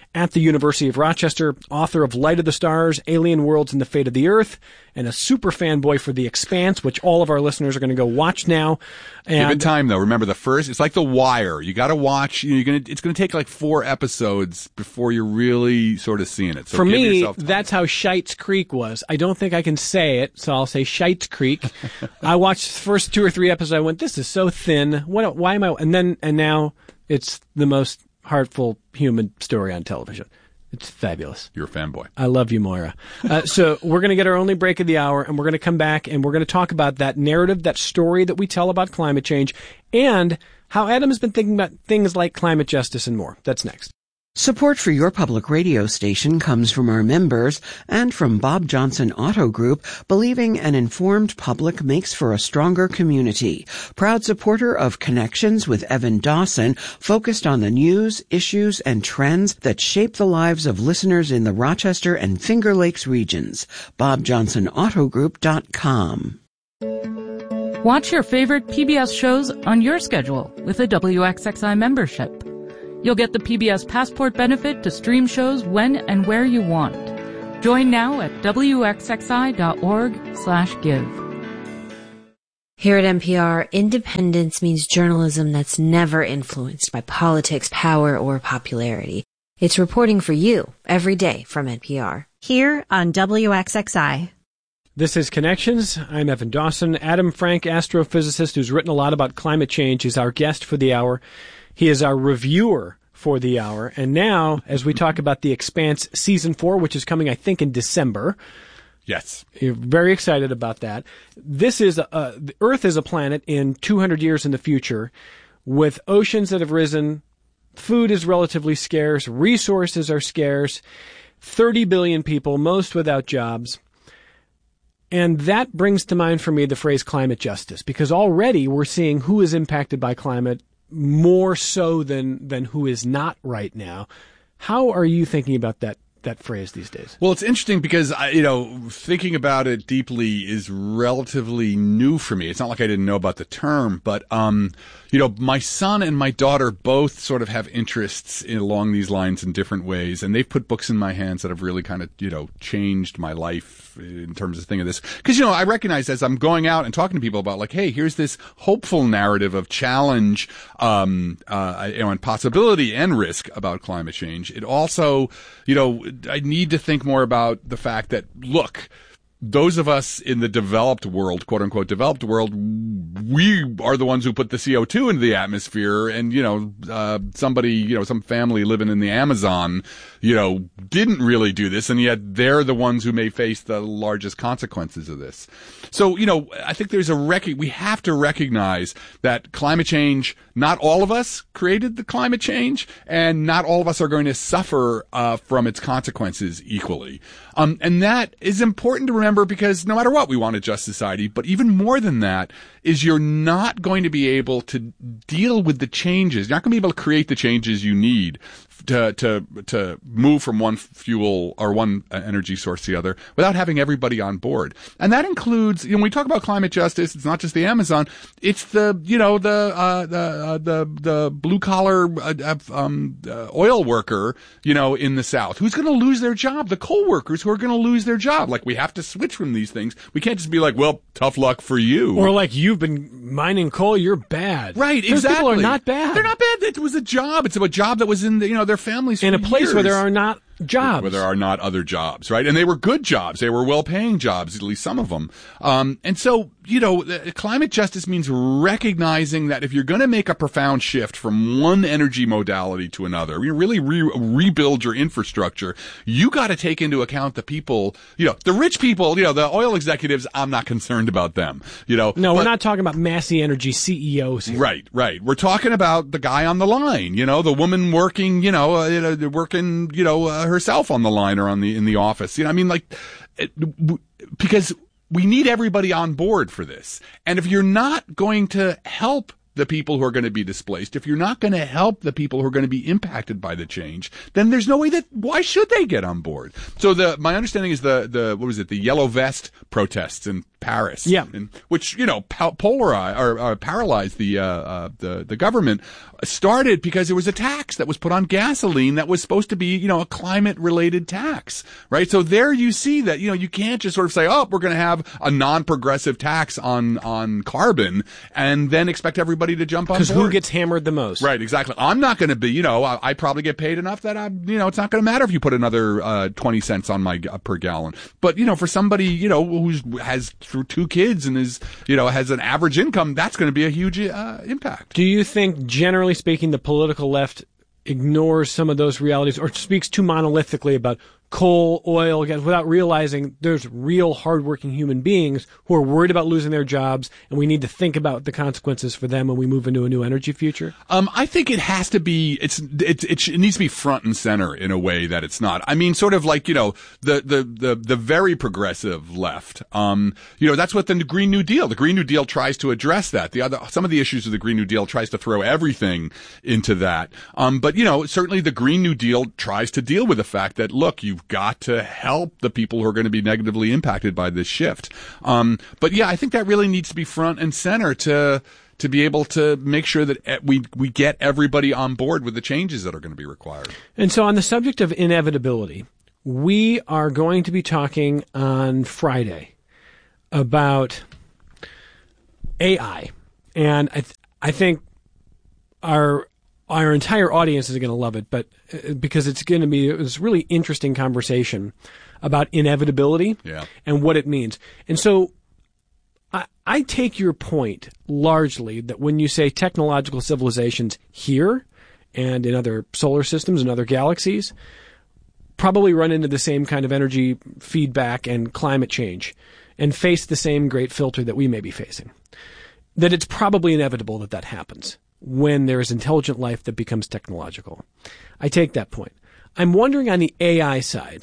[SPEAKER 1] at the University of Rochester, author of Light of the Stars, Alien Worlds, and the Fate of the Earth, and a super fanboy for The Expanse, which all of our listeners are going to go watch now. And
[SPEAKER 2] give it time, though. Remember, the first, it's like The Wire. You got to watch, you know, you're gonna, it's going to take like four episodes before you're really sort of seeing it. So
[SPEAKER 1] for
[SPEAKER 2] give
[SPEAKER 1] me,
[SPEAKER 2] yourself time.
[SPEAKER 1] That's how Shites Creek was. I don't think I can say it, so I'll say Shites Creek. I watched the first two or three episodes. I went, this is so thin. What? Why am I? And then, and now it's the most heartful human story on television. It's fabulous.
[SPEAKER 2] You're a fanboy.
[SPEAKER 1] I love you, Moira. Uh, so we're going to get our only break of the hour, and we're going to come back, and we're going to talk about that narrative, that story that we tell about climate change, and how Adam has been thinking about things like climate justice and more. That's next.
[SPEAKER 4] Support for your public radio station comes from our members and from Bob Johnson Auto Group, believing an informed public makes for a stronger community. Proud supporter of Connections with Evan Dawson, focused on the news, issues, and trends that shape the lives of listeners in the Rochester and Finger Lakes regions. bob johnson auto group dot com.
[SPEAKER 5] Watch your favorite P B S shows on your schedule with a W X X I membership. You'll get the P B S Passport benefit to stream shows when and where you want. Join now at w x x i dot org slash give.
[SPEAKER 6] Here at N P R, independence means journalism that's never influenced by politics, power, or popularity. It's reporting for you every day from N P R.
[SPEAKER 7] Here on W X X I.
[SPEAKER 1] This is Connections. I'm Evan Dawson. Adam Frank, astrophysicist who's written a lot about climate change, is our guest for the hour. He is our reviewer for the hour. And now, as we talk about The Expanse Season four, which is coming, I think, in December.
[SPEAKER 2] Yes.
[SPEAKER 1] You're very excited about that. This is, a, uh, the Earth is a planet in two hundred years in the future with oceans that have risen, food is relatively scarce, resources are scarce, thirty billion people, most without jobs. And that brings to mind for me the phrase climate justice, because already we're seeing who is impacted by climate more so than, than who is not right now. How are you thinking about that, that phrase these days?
[SPEAKER 2] Well, it's interesting because, I, you know, thinking about it deeply is relatively new for me. It's not like I didn't know about the term, but, um, you know, my son and my daughter both sort of have interests in, along these lines in different ways, and they've put books in my hands that have really kind of, you know, changed my life in terms of thinking of this. Because, you know, I recognize as I'm going out and talking to people about, like, hey, here's this hopeful narrative of challenge, um, uh, you know, and possibility and risk about climate change. It also, you know, I need to think more about the fact that, look, those of us in the developed world, quote unquote developed world, we are the ones who put the C O two into the atmosphere. And, you know, uh, somebody, you know, some family living in the Amazon, you know, didn't really do this. And yet they're the ones who may face the largest consequences of this. So, you know, I think there's a rec- we have to recognize that climate change, not all of us created the climate change, and not all of us are going to suffer uh, from its consequences equally. Um, and that is important to remember, because no matter what, we want a just society. But even more than that is you're not going to be able to deal with the changes. You're not going to be able to create the changes you need to to to move from one fuel or one energy source to the other without having everybody on board. And that includes, you know, when we talk about climate justice, it's not just the Amazon, it's the, you know, the uh, the uh, the the blue collar uh, um, uh, oil worker, you know, in the South who's going to lose their job, the coal workers who are going to lose their job. Like, we have to switch from these things. We can't just be like, well, tough luck for you.
[SPEAKER 1] Or like, you've been mining coal, you're bad.
[SPEAKER 2] Right,
[SPEAKER 1] Those
[SPEAKER 2] exactly.
[SPEAKER 1] people are not bad.
[SPEAKER 2] They're not bad. It was a job. It's a job that was in the, you know, their families for
[SPEAKER 1] in a place
[SPEAKER 2] years.
[SPEAKER 1] where there are not jobs.
[SPEAKER 2] Where there are not other jobs, right? And they were good jobs. They were well-paying jobs, at least some of them. Um, and so, you know, climate justice means recognizing that if you're going to make a profound shift from one energy modality to another, you really re- rebuild your infrastructure, you got to take into account the people, you know, the rich people, you know, the oil executives. I'm not concerned about them, you know.
[SPEAKER 1] No,
[SPEAKER 2] but,
[SPEAKER 1] we're not talking about Massey Energy C E Os here.
[SPEAKER 2] Right, right. We're talking about the guy on the line, you know, the woman working, you know, uh, working, you know, uh, herself on the line or on the in the office. You know, I mean, like, it, w- because we need everybody on board for this. And if you're not going to help the people who are going to be displaced, if you're not going to help the people who are going to be impacted by the change, then there's no way that, why should they get on board? So the, my understanding is the, the, what was it, the Yellow Vest protests in Paris.
[SPEAKER 1] Yeah.
[SPEAKER 2] And, which, you know, po- polarize or, or paralyzed the, uh, uh, the, the government, started because there was a tax that was put on gasoline that was supposed to be, you know, a climate related tax, right? So there you see that, you know, you can't just sort of say, oh, we're going to have a non-progressive tax on, on carbon and then expect everybody to jump on board.
[SPEAKER 1] Because who gets hammered the most?
[SPEAKER 2] Right, exactly. I'm not going to be, you know, I, I probably get paid enough that I, you know, it's not going to matter if you put another, uh, twenty cents on my, uh, per gallon. But, you know, for somebody, you know, who's, has through two kids and is, you know, has an average income, that's going to be a huge, uh, impact.
[SPEAKER 1] Do you think, generally speaking, the political left ignores some of those realities or speaks too monolithically about coal, oil, gas, without realizing there's real hardworking human beings who are worried about losing their jobs, and we need to think about the consequences for them when we move into a new energy future?
[SPEAKER 2] Um, I think it has to be, it's, it, it, it needs to be front and center in a way that it's not. I mean, sort of like, you know, the, the, the, the very progressive left, um, you know, that's what the Green New Deal, the Green New Deal tries to address that. The other, some of the issues of the Green New Deal tries to throw everything into that. Um, but, you know, certainly the Green New Deal tries to deal with the fact that, look, you've got to help the people who are going to be negatively impacted by this shift. Um, but yeah, I think that really needs to be front and center to, to be able to make sure that we, we get everybody on board with the changes that are going to be required.
[SPEAKER 1] And so on the subject of inevitability, we are going to be talking on Friday about A I. And I, th- I think our, Our entire audience is going to love it, but uh, because it's going to be this really interesting conversation about inevitability
[SPEAKER 2] yeah.
[SPEAKER 1] and what it means. And so I, I take your point largely that when you say technological civilizations here and in other solar systems and other galaxies probably run into the same kind of energy feedback and climate change and face the same great filter that we may be facing, that it's probably inevitable that that happens when there is intelligent life that becomes technological. I take that point. I'm wondering on the A I side,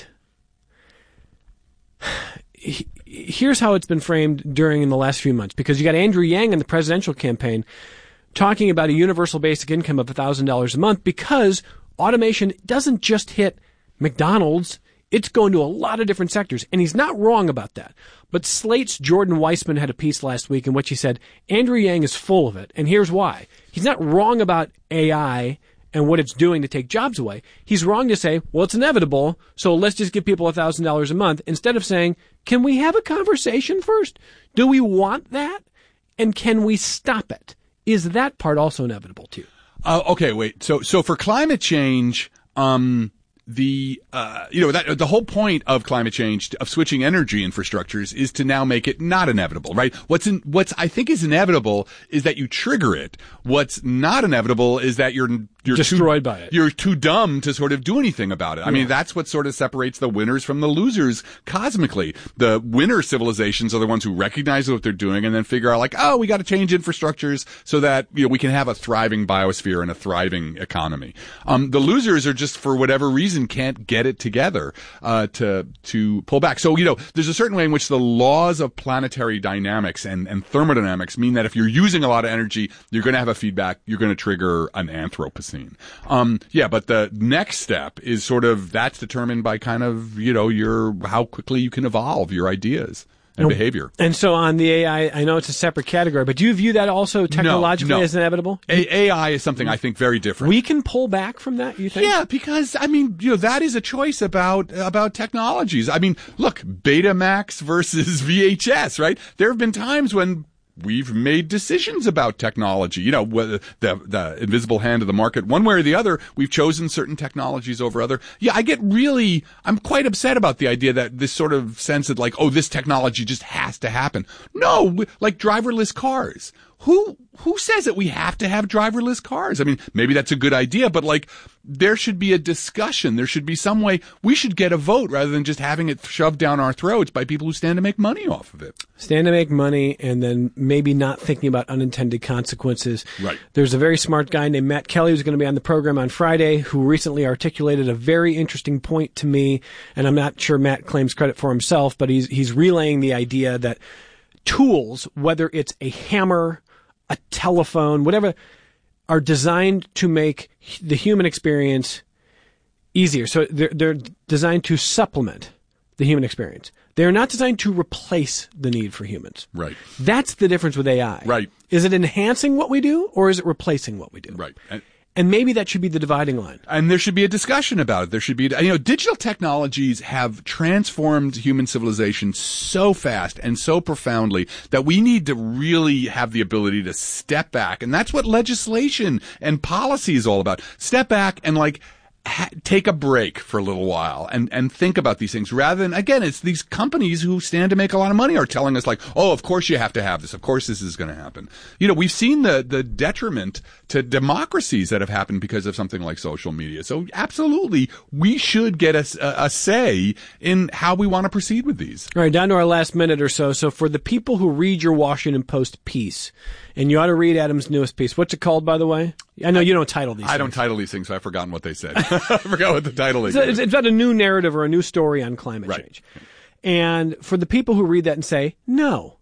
[SPEAKER 1] here's how it's been framed during in the last few months, because you got Andrew Yang in the presidential campaign talking about a universal basic income of one thousand dollars a month because automation doesn't just hit McDonald's. It's going to a lot of different sectors, and he's not wrong about that. But Slate's Jordan Weissman had a piece last week in which he said, Andrew Yang is full of it, and here's why. He's not wrong about A I and what it's doing to take jobs away. He's wrong to say, well, it's inevitable, so let's just give people one thousand dollars a month, instead of saying, can we have a conversation first? Do we want that? And can we stop it? Is that part also inevitable too?
[SPEAKER 2] Uh, okay, wait. So, so for climate change, um, the, uh, you know, that, the whole point of climate change, of switching energy infrastructures is to now make it not inevitable, right? What's in, what's I think is inevitable is that you trigger it. What's not inevitable is that you're, you're
[SPEAKER 1] destroyed
[SPEAKER 2] too,
[SPEAKER 1] by it.
[SPEAKER 2] You're too dumb to sort of do anything about it. I yeah. mean, that's what sort of separates the winners from the losers cosmically. The winner civilizations are the ones who recognize what they're doing and then figure out like, oh, we got to change infrastructures so that, you know, we can have a thriving biosphere and a thriving economy. Um, the losers are just, for whatever reason, can't get it together uh to to pull back. So, you know, there's a certain way in which the laws of planetary dynamics and, and thermodynamics mean that if you're using a lot of energy, you're going to have a feedback, you're going to trigger an Anthropocene. Um yeah, but the next step is sort of, that's determined by kind of, you know, your how quickly you can evolve your ideas and behavior.
[SPEAKER 1] And so on the A I, I know it's a separate category, but do you view that also technologically
[SPEAKER 2] no, no.
[SPEAKER 1] as inevitable?
[SPEAKER 2] A- AI is something I think very different.
[SPEAKER 1] We can pull back from that, you think?
[SPEAKER 2] Yeah, because, I mean, you know, that is a choice about, about technologies. I mean, look, Betamax versus V H S, right? There have been times when we've made decisions about technology, you know, whether the, the invisible hand of the market, one way or the other, we've chosen certain technologies over other. Yeah, I get really, I'm quite upset about the idea that this sort of sense that like, oh, this technology just has to happen. No, like driverless cars. Who, who says that we have to have driverless cars? I mean, maybe that's a good idea, but like, there should be a discussion. There should be some way we should get a vote rather than just having it shoved down our throats by people who stand to make money off of it.
[SPEAKER 1] Stand to make money and then maybe not thinking about unintended consequences.
[SPEAKER 2] Right.
[SPEAKER 1] There's a very smart guy named Matt Kelly who's going to be on the program on Friday who recently articulated a very interesting point to me. And I'm not sure Matt claims credit for himself, but he's, he's relaying the idea that tools, whether it's a hammer, a telephone, whatever, are designed to make the human experience easier. So they're, they're designed to supplement the human experience. They are not designed to replace the need for humans.
[SPEAKER 2] Right.
[SPEAKER 1] That's the difference with A I.
[SPEAKER 2] Right.
[SPEAKER 1] Is it enhancing what we do, or is it replacing what we do?
[SPEAKER 2] Right. And,
[SPEAKER 1] and maybe that should be the dividing line.
[SPEAKER 2] And there should be a discussion about it. There should be, you know, digital technologies have transformed human civilization so fast and so profoundly that we need to really have the ability to step back. And that's what legislation and policy is all about. Step back and, like, Ha- take a break for a little while and, and think about these things rather than, again, it's these companies who stand to make a lot of money are telling us, like, oh, of course you have to have this. Of course this is going to happen. You know, we've seen the, the detriment to democracies that have happened because of something like social media. So absolutely, we should get a, a, a say in how we want to proceed with these.
[SPEAKER 1] All right, down to our last minute or so. So for the people who read your Washington Post piece, and you ought to read Adam's newest piece. What's it called, by the way? I know you don't title these
[SPEAKER 2] I
[SPEAKER 1] things.
[SPEAKER 2] don't title these things, so I've forgotten what they said. I forgot what the title is.
[SPEAKER 1] So it's, it's about a new narrative or a new story on climate
[SPEAKER 2] Right.
[SPEAKER 1] change. And for the people who read that and say, no,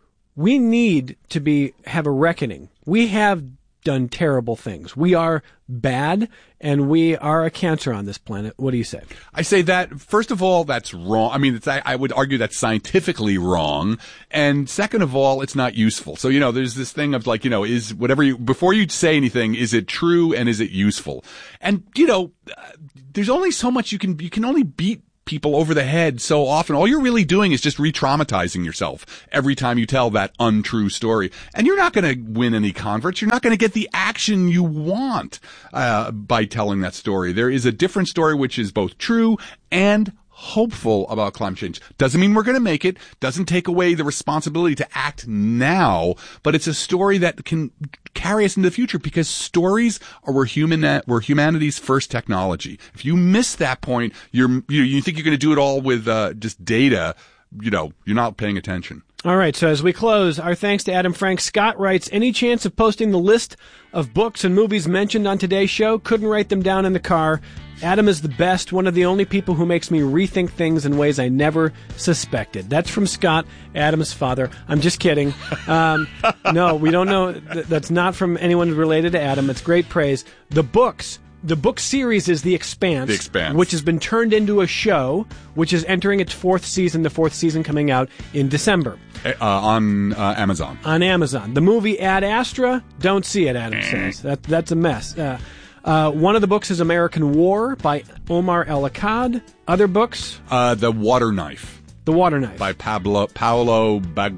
[SPEAKER 1] we need to be have a reckoning. We have done terrible things. We are bad, and we are a cancer on this planet. What do you say?
[SPEAKER 2] I say that, first of all, that's wrong. I mean, it's, I, I would argue that's scientifically wrong. And second of all, it's not useful. So, you know, there's this thing of, like, you know, is whatever you, before you say anything, is it true and is it useful? And, you know, uh, there's only so much you can, you can only beat people over the head so often. All you're really doing is just re-traumatizing yourself every time you tell that untrue story. And you're not going to win any converts. You're not going to get the action you want uh, by telling that story. There is a different story which is both true and hopeful about climate change. Doesn't mean we're going to make it. Doesn't take away the responsibility to act now. But it's a story that can carry us into the future, because stories are were human were humanity's first technology. If you miss that point, you're you, you think you're going to do it all with uh, just data. You know, you're not paying attention.
[SPEAKER 1] All right, so as we close, our thanks to Adam Frank. Scott writes, any chance of posting the list of books and movies mentioned on today's show? Couldn't write them down in the car. Adam is the best, one of the only people who makes me rethink things in ways I never suspected. That's from Scott, Adam's father. I'm just kidding. Um, no, we don't know. That's not from anyone related to Adam. It's great praise. The books. The book series is The Expanse,
[SPEAKER 2] The Expanse,
[SPEAKER 1] which has been turned into a show, which is entering its fourth season, the fourth season coming out in December.
[SPEAKER 2] Uh, on uh, Amazon.
[SPEAKER 1] On Amazon. The movie Ad Astra, don't see it, Adam says. That, that's a mess. Uh, uh, one of the books is American War by Omar El-Akkad. Other books?
[SPEAKER 2] Uh, The Water Knife.
[SPEAKER 1] The Water Knife.
[SPEAKER 2] By Pablo, Paolo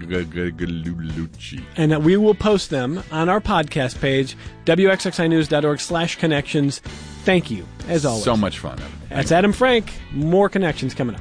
[SPEAKER 2] Bagliolucci.
[SPEAKER 1] And uh, we will post them on our podcast page, W X X I news dot org slash connections. Thank you, as always.
[SPEAKER 2] So much fun.
[SPEAKER 1] That's Adam Frank. More connections coming up.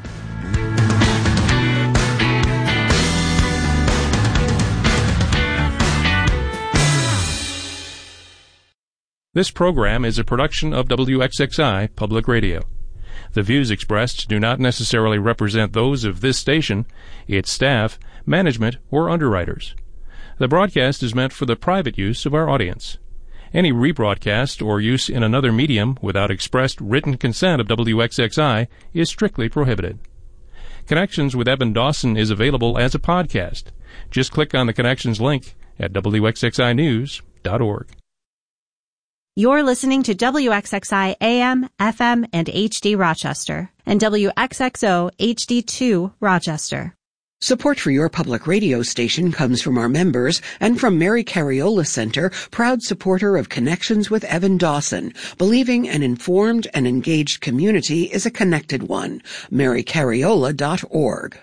[SPEAKER 8] This program is a production of W X X I Public Radio. The views expressed do not necessarily represent those of this station, its staff, management, or underwriters. The broadcast is meant for the private use of our audience. Any rebroadcast or use in another medium without expressed written consent of W X X I is strictly prohibited. Connections with Evan Dawson is available as a podcast. Just click on the Connections link at W X X I news dot org.
[SPEAKER 7] You're listening to W X X I A M, F M, and H D Rochester, and W X X O H D two Rochester.
[SPEAKER 4] Support for your public radio station comes from our members and from Mary Cariola Center, proud supporter of Connections with Evan Dawson, believing an informed and engaged community is a connected one. mary cariola dot org.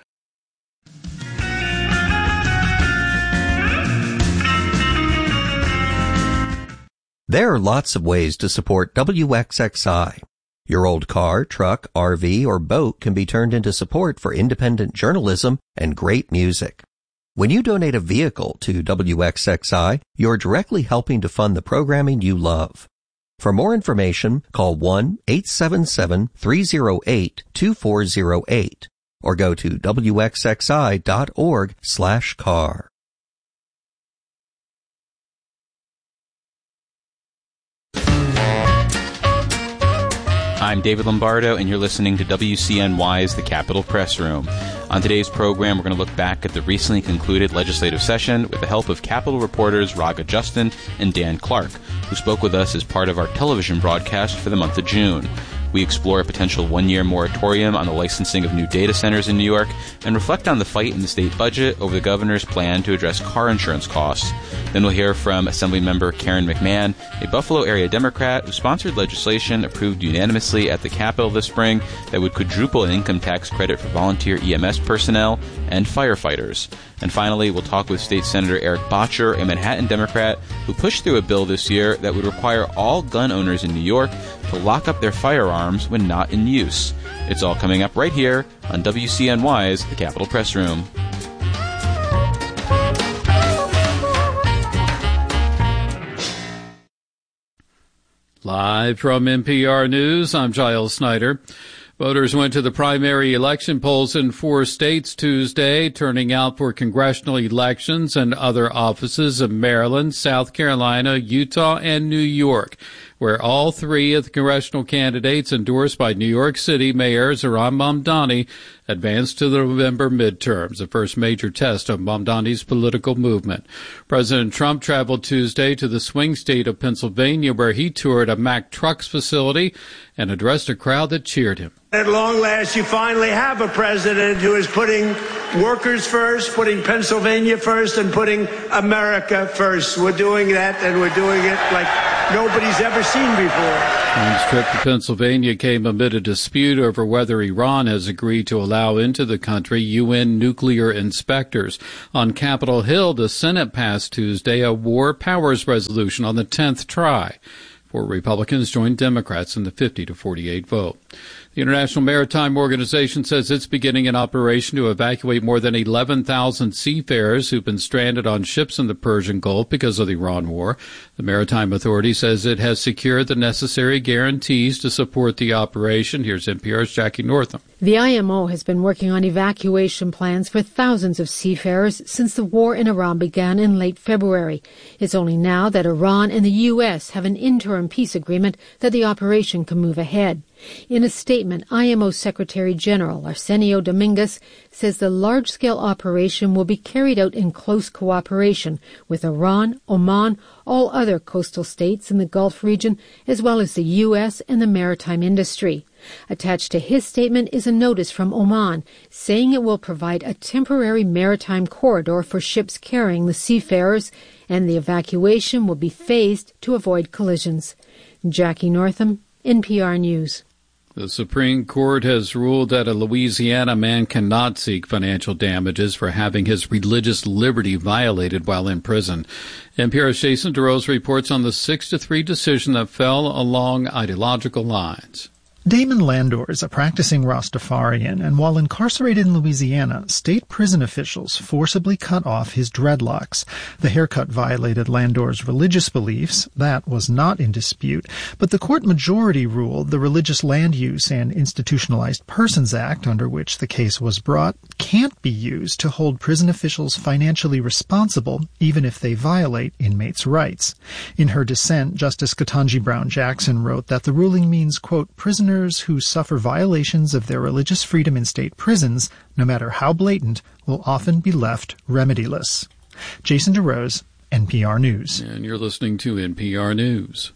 [SPEAKER 9] There are lots of ways to support W X X I. Your old car, truck, R V, or boat can be turned into support for independent journalism and great music. When you donate a vehicle to W X X I, you're directly helping to fund the programming you love. For more information, call one eight seven seven, three oh eight, two four oh eight or go to W X X I dot org slash car.
[SPEAKER 10] I'm David Lombardo, and you're listening to W C N Y's The Capitol Press Room. On today's program, we're going to look back at the recently concluded legislative session with the help of Capitol reporters Raga Justin and Dan Clark, who spoke with us as part of our television broadcast for the month of June. We explore a potential one-year moratorium on the licensing of new data centers in New York and reflect on the fight in the state budget over the governor's plan to address car insurance costs. Then we'll hear from Assemblymember Karen McMahon, a Buffalo area Democrat who sponsored legislation approved unanimously at the Capitol this spring that would quadruple an income tax credit for volunteer E M S personnel and firefighters. And finally, we'll talk with State Senator Eric Bottcher, a Manhattan Democrat, who pushed through a bill this year that would require all gun owners in New York to lock up their firearms when not in use. It's all coming up right here on W C N Y's The Capitol Press Room.
[SPEAKER 11] Live from N P R News, I'm Giles Snyder. Voters went to the primary election polls in four states Tuesday, turning out for congressional elections and other offices in Maryland, South Carolina, Utah, and New York, where all three of the congressional candidates endorsed by New York City Mayor Zohran Mamdani advanced to the November midterms, the first major test of Mamdani's political movement. President Trump traveled Tuesday to the swing state of Pennsylvania, where he toured a Mack Trucks facility and addressed a crowd that cheered him.
[SPEAKER 12] At long last, you finally have a president who is putting workers first, putting Pennsylvania first, and putting America first. We're doing that, and we're doing it like nobody's ever seen before.
[SPEAKER 11] Trump's trip to Pennsylvania came amid a dispute over whether Iran has agreed to allow into the country U N nuclear inspectors. On Capitol Hill, the Senate passed Tuesday a war powers resolution on the tenth try. Four Republicans joined Democrats in the fifty to forty-eight vote. The International Maritime Organization says it's beginning an operation to evacuate more than eleven thousand seafarers who've been stranded on ships in the Persian Gulf because of the Iran war. The Maritime Authority says it has secured the necessary guarantees to support the operation. Here's N P R's Jackie Northam.
[SPEAKER 13] The I M O has been working on evacuation plans for thousands of seafarers since the war in Iran began in late February. It's only now that Iran and the U S have an interim peace agreement that the operation can move ahead. In a statement, I M O Secretary General Arsenio Dominguez says the large-scale operation will be carried out in close cooperation with Iran, Oman, all other coastal states in the Gulf region, as well as the U S and the maritime industry. Attached to his statement is a notice from Oman saying it will provide a temporary maritime corridor for ships carrying the seafarers, and the evacuation will be phased to avoid collisions. Jackie Northam, N P R News.
[SPEAKER 11] The Supreme Court has ruled that a Louisiana man cannot seek financial damages for having his religious liberty violated while in prison. N P R's Jason DeRose reports on the six to three decision that fell along ideological lines.
[SPEAKER 14] Damon Landor is a practicing Rastafarian, and while incarcerated in Louisiana, state prison officials forcibly cut off his dreadlocks. The haircut violated Landor's religious beliefs. That was not in dispute, but the court majority ruled the Religious Land Use and Institutionalized Persons Act, under which the case was brought, can't be used to hold prison officials financially responsible, even if they violate inmates' rights. In her dissent, Justice Ketanji Brown Jackson wrote that the ruling means, quote, prisoners who suffer violations of their religious freedom in state prisons, no matter how blatant, will often be left remediless. Jason DeRose, N P R News.
[SPEAKER 11] And you're listening to N P R News.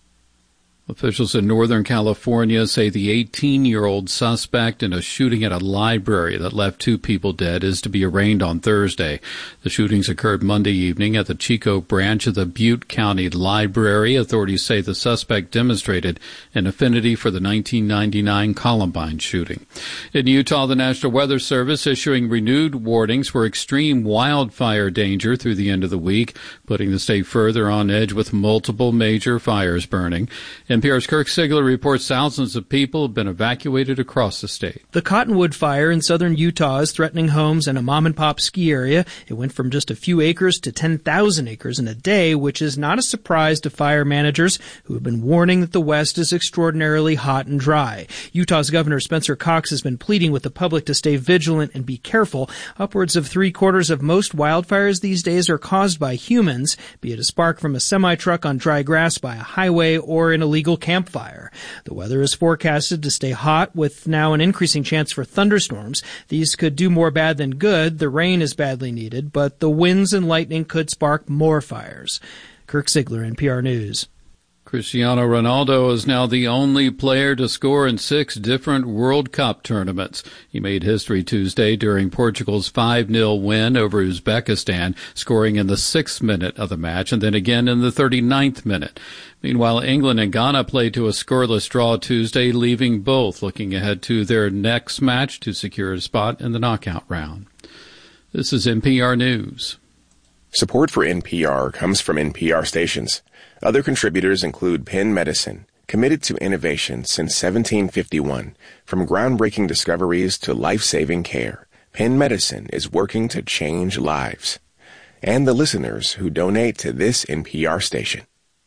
[SPEAKER 11] Officials in Northern California say the eighteen-year-old suspect in a shooting at a library that left two people dead is to be arraigned on Thursday. The shootings occurred Monday evening at the Chico branch of the Butte County Library. Authorities say the suspect demonstrated an affinity for the nineteen ninety-nine Columbine shooting. In Utah, the National Weather Service issuing renewed warnings for extreme wildfire danger through the end of the week, putting the state further on edge with multiple major fires burning. N P R's Kirk Sigler reports thousands of people have been evacuated across the state.
[SPEAKER 15] The Cottonwood Fire in southern Utah is threatening homes and a mom-and-pop ski area. It went from just a few acres to ten thousand acres in a day, which is not a surprise to fire managers who have been warning that the West is extraordinarily hot and dry. Utah's Governor Spencer Cox has been pleading with the public to stay vigilant and be careful. Upwards of three-quarters of most wildfires these days are caused by humans, be it a spark from a semi-truck on dry grass by a highway or an illegal campfire. The weather is forecasted to stay hot with now an increasing chance for thunderstorms. These could do more bad than good. The rain is badly needed, but the winds and lightning could spark more fires. Kirk Sigler, N P R News.
[SPEAKER 11] Cristiano Ronaldo is now the only player to score in six different World Cup tournaments. He made history Tuesday during Portugal's five nil win over Uzbekistan, scoring in the sixth minute of the match and then again in the thirty-ninth minute. Meanwhile, England and Ghana played to a scoreless draw Tuesday, leaving both looking ahead to their next match to secure a spot in the knockout round. This is N P R News.
[SPEAKER 16] Support for N P R comes from N P R stations. Other contributors include Penn Medicine, committed to innovation since seventeen fifty-one. From groundbreaking discoveries to life-saving care, Penn Medicine is working to change lives. And the listeners who donate to this N P R station.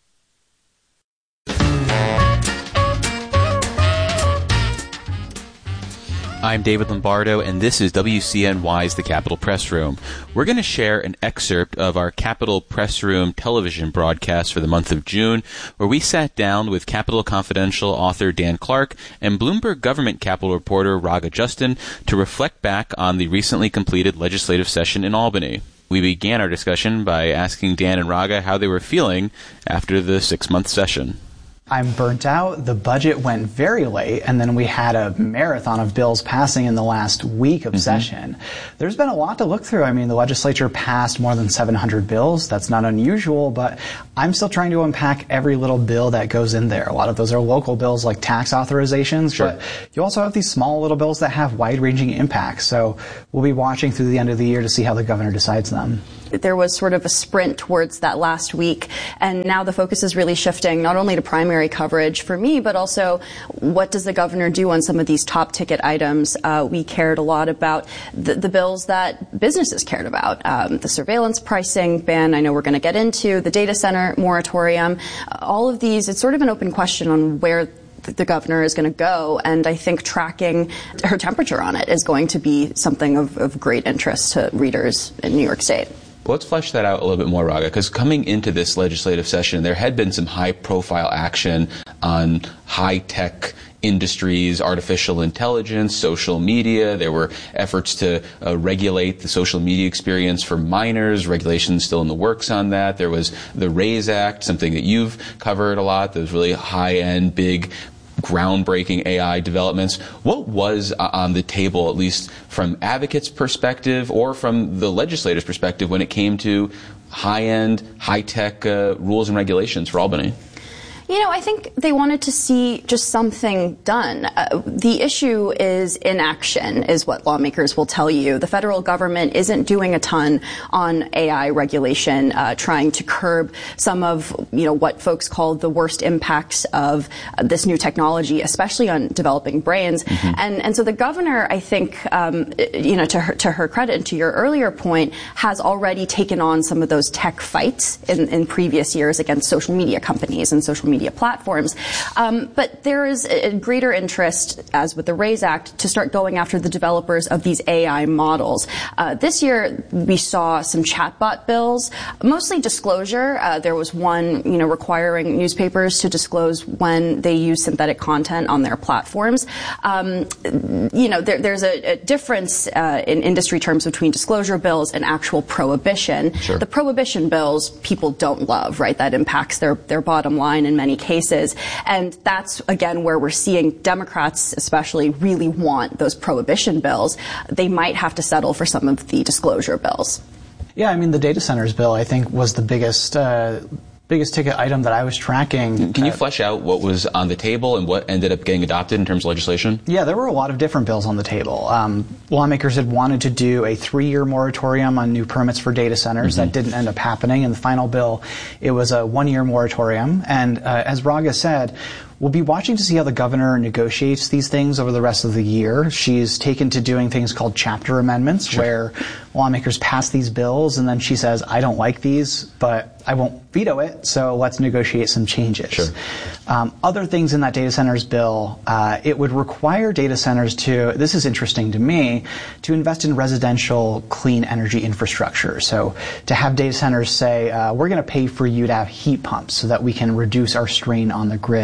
[SPEAKER 10] I'm David Lombardo, and this is W C N Y's The Capitol Press Room. We're going to share an excerpt of our Capitol Press Room television broadcast for the month of June, where we sat down with Capitol Confidential author Dan Clark and Bloomberg government Capitol reporter Raga Justin to reflect back on the recently completed legislative session in Albany. We began our discussion by asking Dan and Raga how they were feeling after the six-month session.
[SPEAKER 17] I'm burnt out. The budget went very late, and then we had a marathon of bills passing in the last week of mm-hmm. session. There's been a lot to look through. I mean, the legislature passed more than seven hundred bills. That's not unusual, but I'm still trying to unpack every little bill that goes in there. A lot of those are local bills like tax authorizations, sure. but you also have these small little bills that have wide-ranging impacts. So we'll be watching through the end of the year to see how the governor decides them.
[SPEAKER 18] There was sort of a sprint towards that last week, and now the focus is really shifting not only to primary coverage for me, but also what does the governor do on some of these top ticket items. Uh, we cared a lot about the, the bills that businesses cared about. Um, the surveillance pricing ban, I know we're going to get into, the data center moratorium, uh, all of these, it's sort of an open question on where the governor is going to go, and I think tracking her temperature on it is going to be something of, of great interest to readers in New York State.
[SPEAKER 10] Well, let's flesh that out a little bit more, Raga, because coming into this legislative session, there had been some high-profile action on high-tech industries, artificial intelligence, social media. There were efforts to uh, regulate the social media experience for minors, regulations still in the works on that. There was the RAISE Act, something that you've covered a lot, those really high-end, big groundbreaking A I developments. What was uh, on the table, at least from advocates' perspective or from the legislators' perspective, when it came to high-end, high-tech uh, rules and regulations for Albany?
[SPEAKER 18] You know, I think they wanted to see just something done. Uh, the issue is inaction, is what lawmakers will tell you. The federal government isn't doing a ton on A I regulation, uh, trying to curb some of, you know, what folks call the worst impacts of uh, this new technology, especially on developing brains. Mm-hmm. And and so the governor, I think, um, you know, to her, to her credit and to your earlier point, has already taken on some of those tech fights in, in previous years against social media companies and social media platforms. Um, but there is a greater interest, as with the RAISE Act, to start going after the developers of these A I models. Uh, this year, we saw some chatbot bills, mostly disclosure. Uh, there was one, you know, requiring newspapers to disclose when they use synthetic content on their platforms. Um, you know, there, there's a, a difference uh, in industry terms between disclosure bills and actual prohibition. Sure. The prohibition bills people don't love, right? That impacts their, their bottom line in many cases. And that's, again, where we're seeing Democrats especially really want those prohibition bills. They might have to settle for some of the disclosure bills.
[SPEAKER 17] Yeah, I mean, the data centers bill, I think, was the biggest uh, biggest ticket item that I was tracking.
[SPEAKER 10] Can you flesh out what was on the table and what ended up getting adopted in terms of legislation?
[SPEAKER 17] Yeah, there were a lot of different bills on the table. Um, lawmakers had wanted to do a three-year moratorium on new permits for data centers. Mm-hmm. That didn't end up happening. In the final bill, it was a one-year moratorium. And uh, as Raga said, we'll be watching to see how the governor negotiates these things over the rest of the year. She's taken to doing things called chapter amendments, sure. where lawmakers pass these bills, and then she says, I don't like these, but I won't veto it, so let's negotiate some changes.
[SPEAKER 10] Sure.
[SPEAKER 17] Um, other things in that data centers bill, uh, it would require data centers to, this is interesting to me, to invest in residential clean energy infrastructure. So to have data centers say, uh, we're going to pay for you to have heat pumps so that we can reduce our strain on the grid, since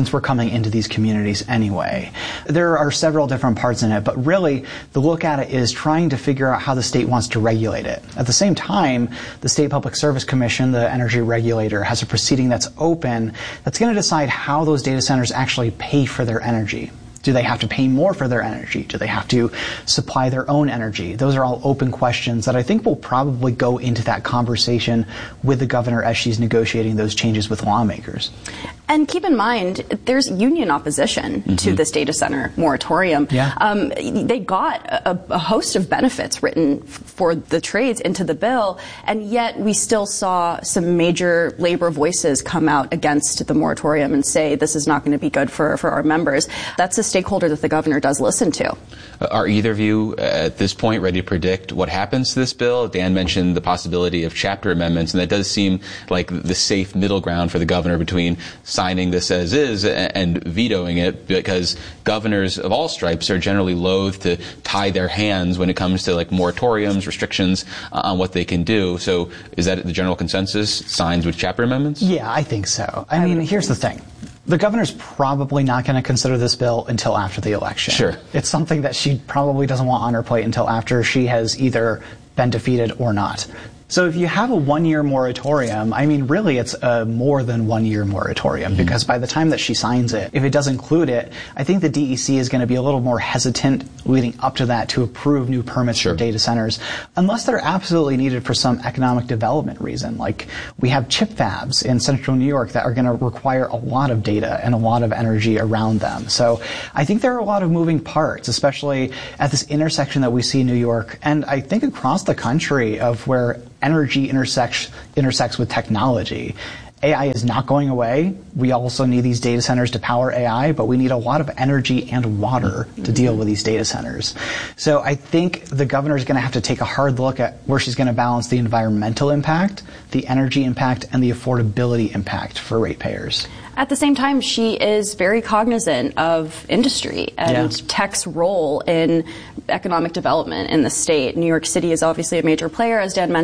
[SPEAKER 17] since we're coming into these communities anyway. There are several different parts in it, but really the look at it is trying to figure out how the state wants to regulate it. At the same time, the State Public Service Commission, the energy regulator, has a proceeding that's open that's going to decide how those data centers actually pay for their energy. Do they have to pay more for their energy? Do they have to supply their own energy? Those are all open questions that I think will probably go into that conversation with the governor as she's negotiating those changes with lawmakers.
[SPEAKER 18] And keep in mind, there's union opposition mm-hmm. to this data center moratorium.
[SPEAKER 17] Yeah.
[SPEAKER 18] Um, they got a, a host of benefits written f- for the trades into the bill, and yet we still saw some major labor voices come out against the moratorium and say this is not going to be good for, for our members. That's a stakeholder that the governor does listen to.
[SPEAKER 10] Uh, are either of you at this point ready to predict what happens to this bill? Dan mentioned the possibility of chapter amendments, and that does seem like the safe middle ground for the governor between signing this as is and vetoing it, because governors of all stripes are generally loath to tie their hands when it comes to like moratoriums, restrictions uh, on what they can do. So is that the general consensus? Signs with chapter amendments?
[SPEAKER 17] Yeah, I think so. I mean, here's the thing. The governor's probably not going to consider this bill until after the election.
[SPEAKER 10] Sure.
[SPEAKER 17] It's something that she probably doesn't want on her plate until after she has either been defeated or not. So if you have a one-year moratorium, I mean, really it's a more than one-year moratorium mm-hmm. because by the time that she signs it, if it does include it, I think the D E C is going to be a little more hesitant leading up to that to approve new permits sure. for data centers, unless they're absolutely needed for some economic development reason. Like we have chip fabs in central New York that are going to require a lot of data and a lot of energy around them. So I think there are a lot of moving parts, especially at this intersection that we see in New York, and I think across the country of where energy intersects intersects with technology. A I is not going away. We also need these data centers to power A I, but we need a lot of energy and water to deal with these data centers. So I think the governor is going to have to take a hard look at where she's going to balance the environmental impact, the energy impact, and the affordability impact for ratepayers.
[SPEAKER 18] At the same time, she is very cognizant of industry and yeah. tech's role in economic development in the state. New York City is obviously a major player, as Dan mentioned.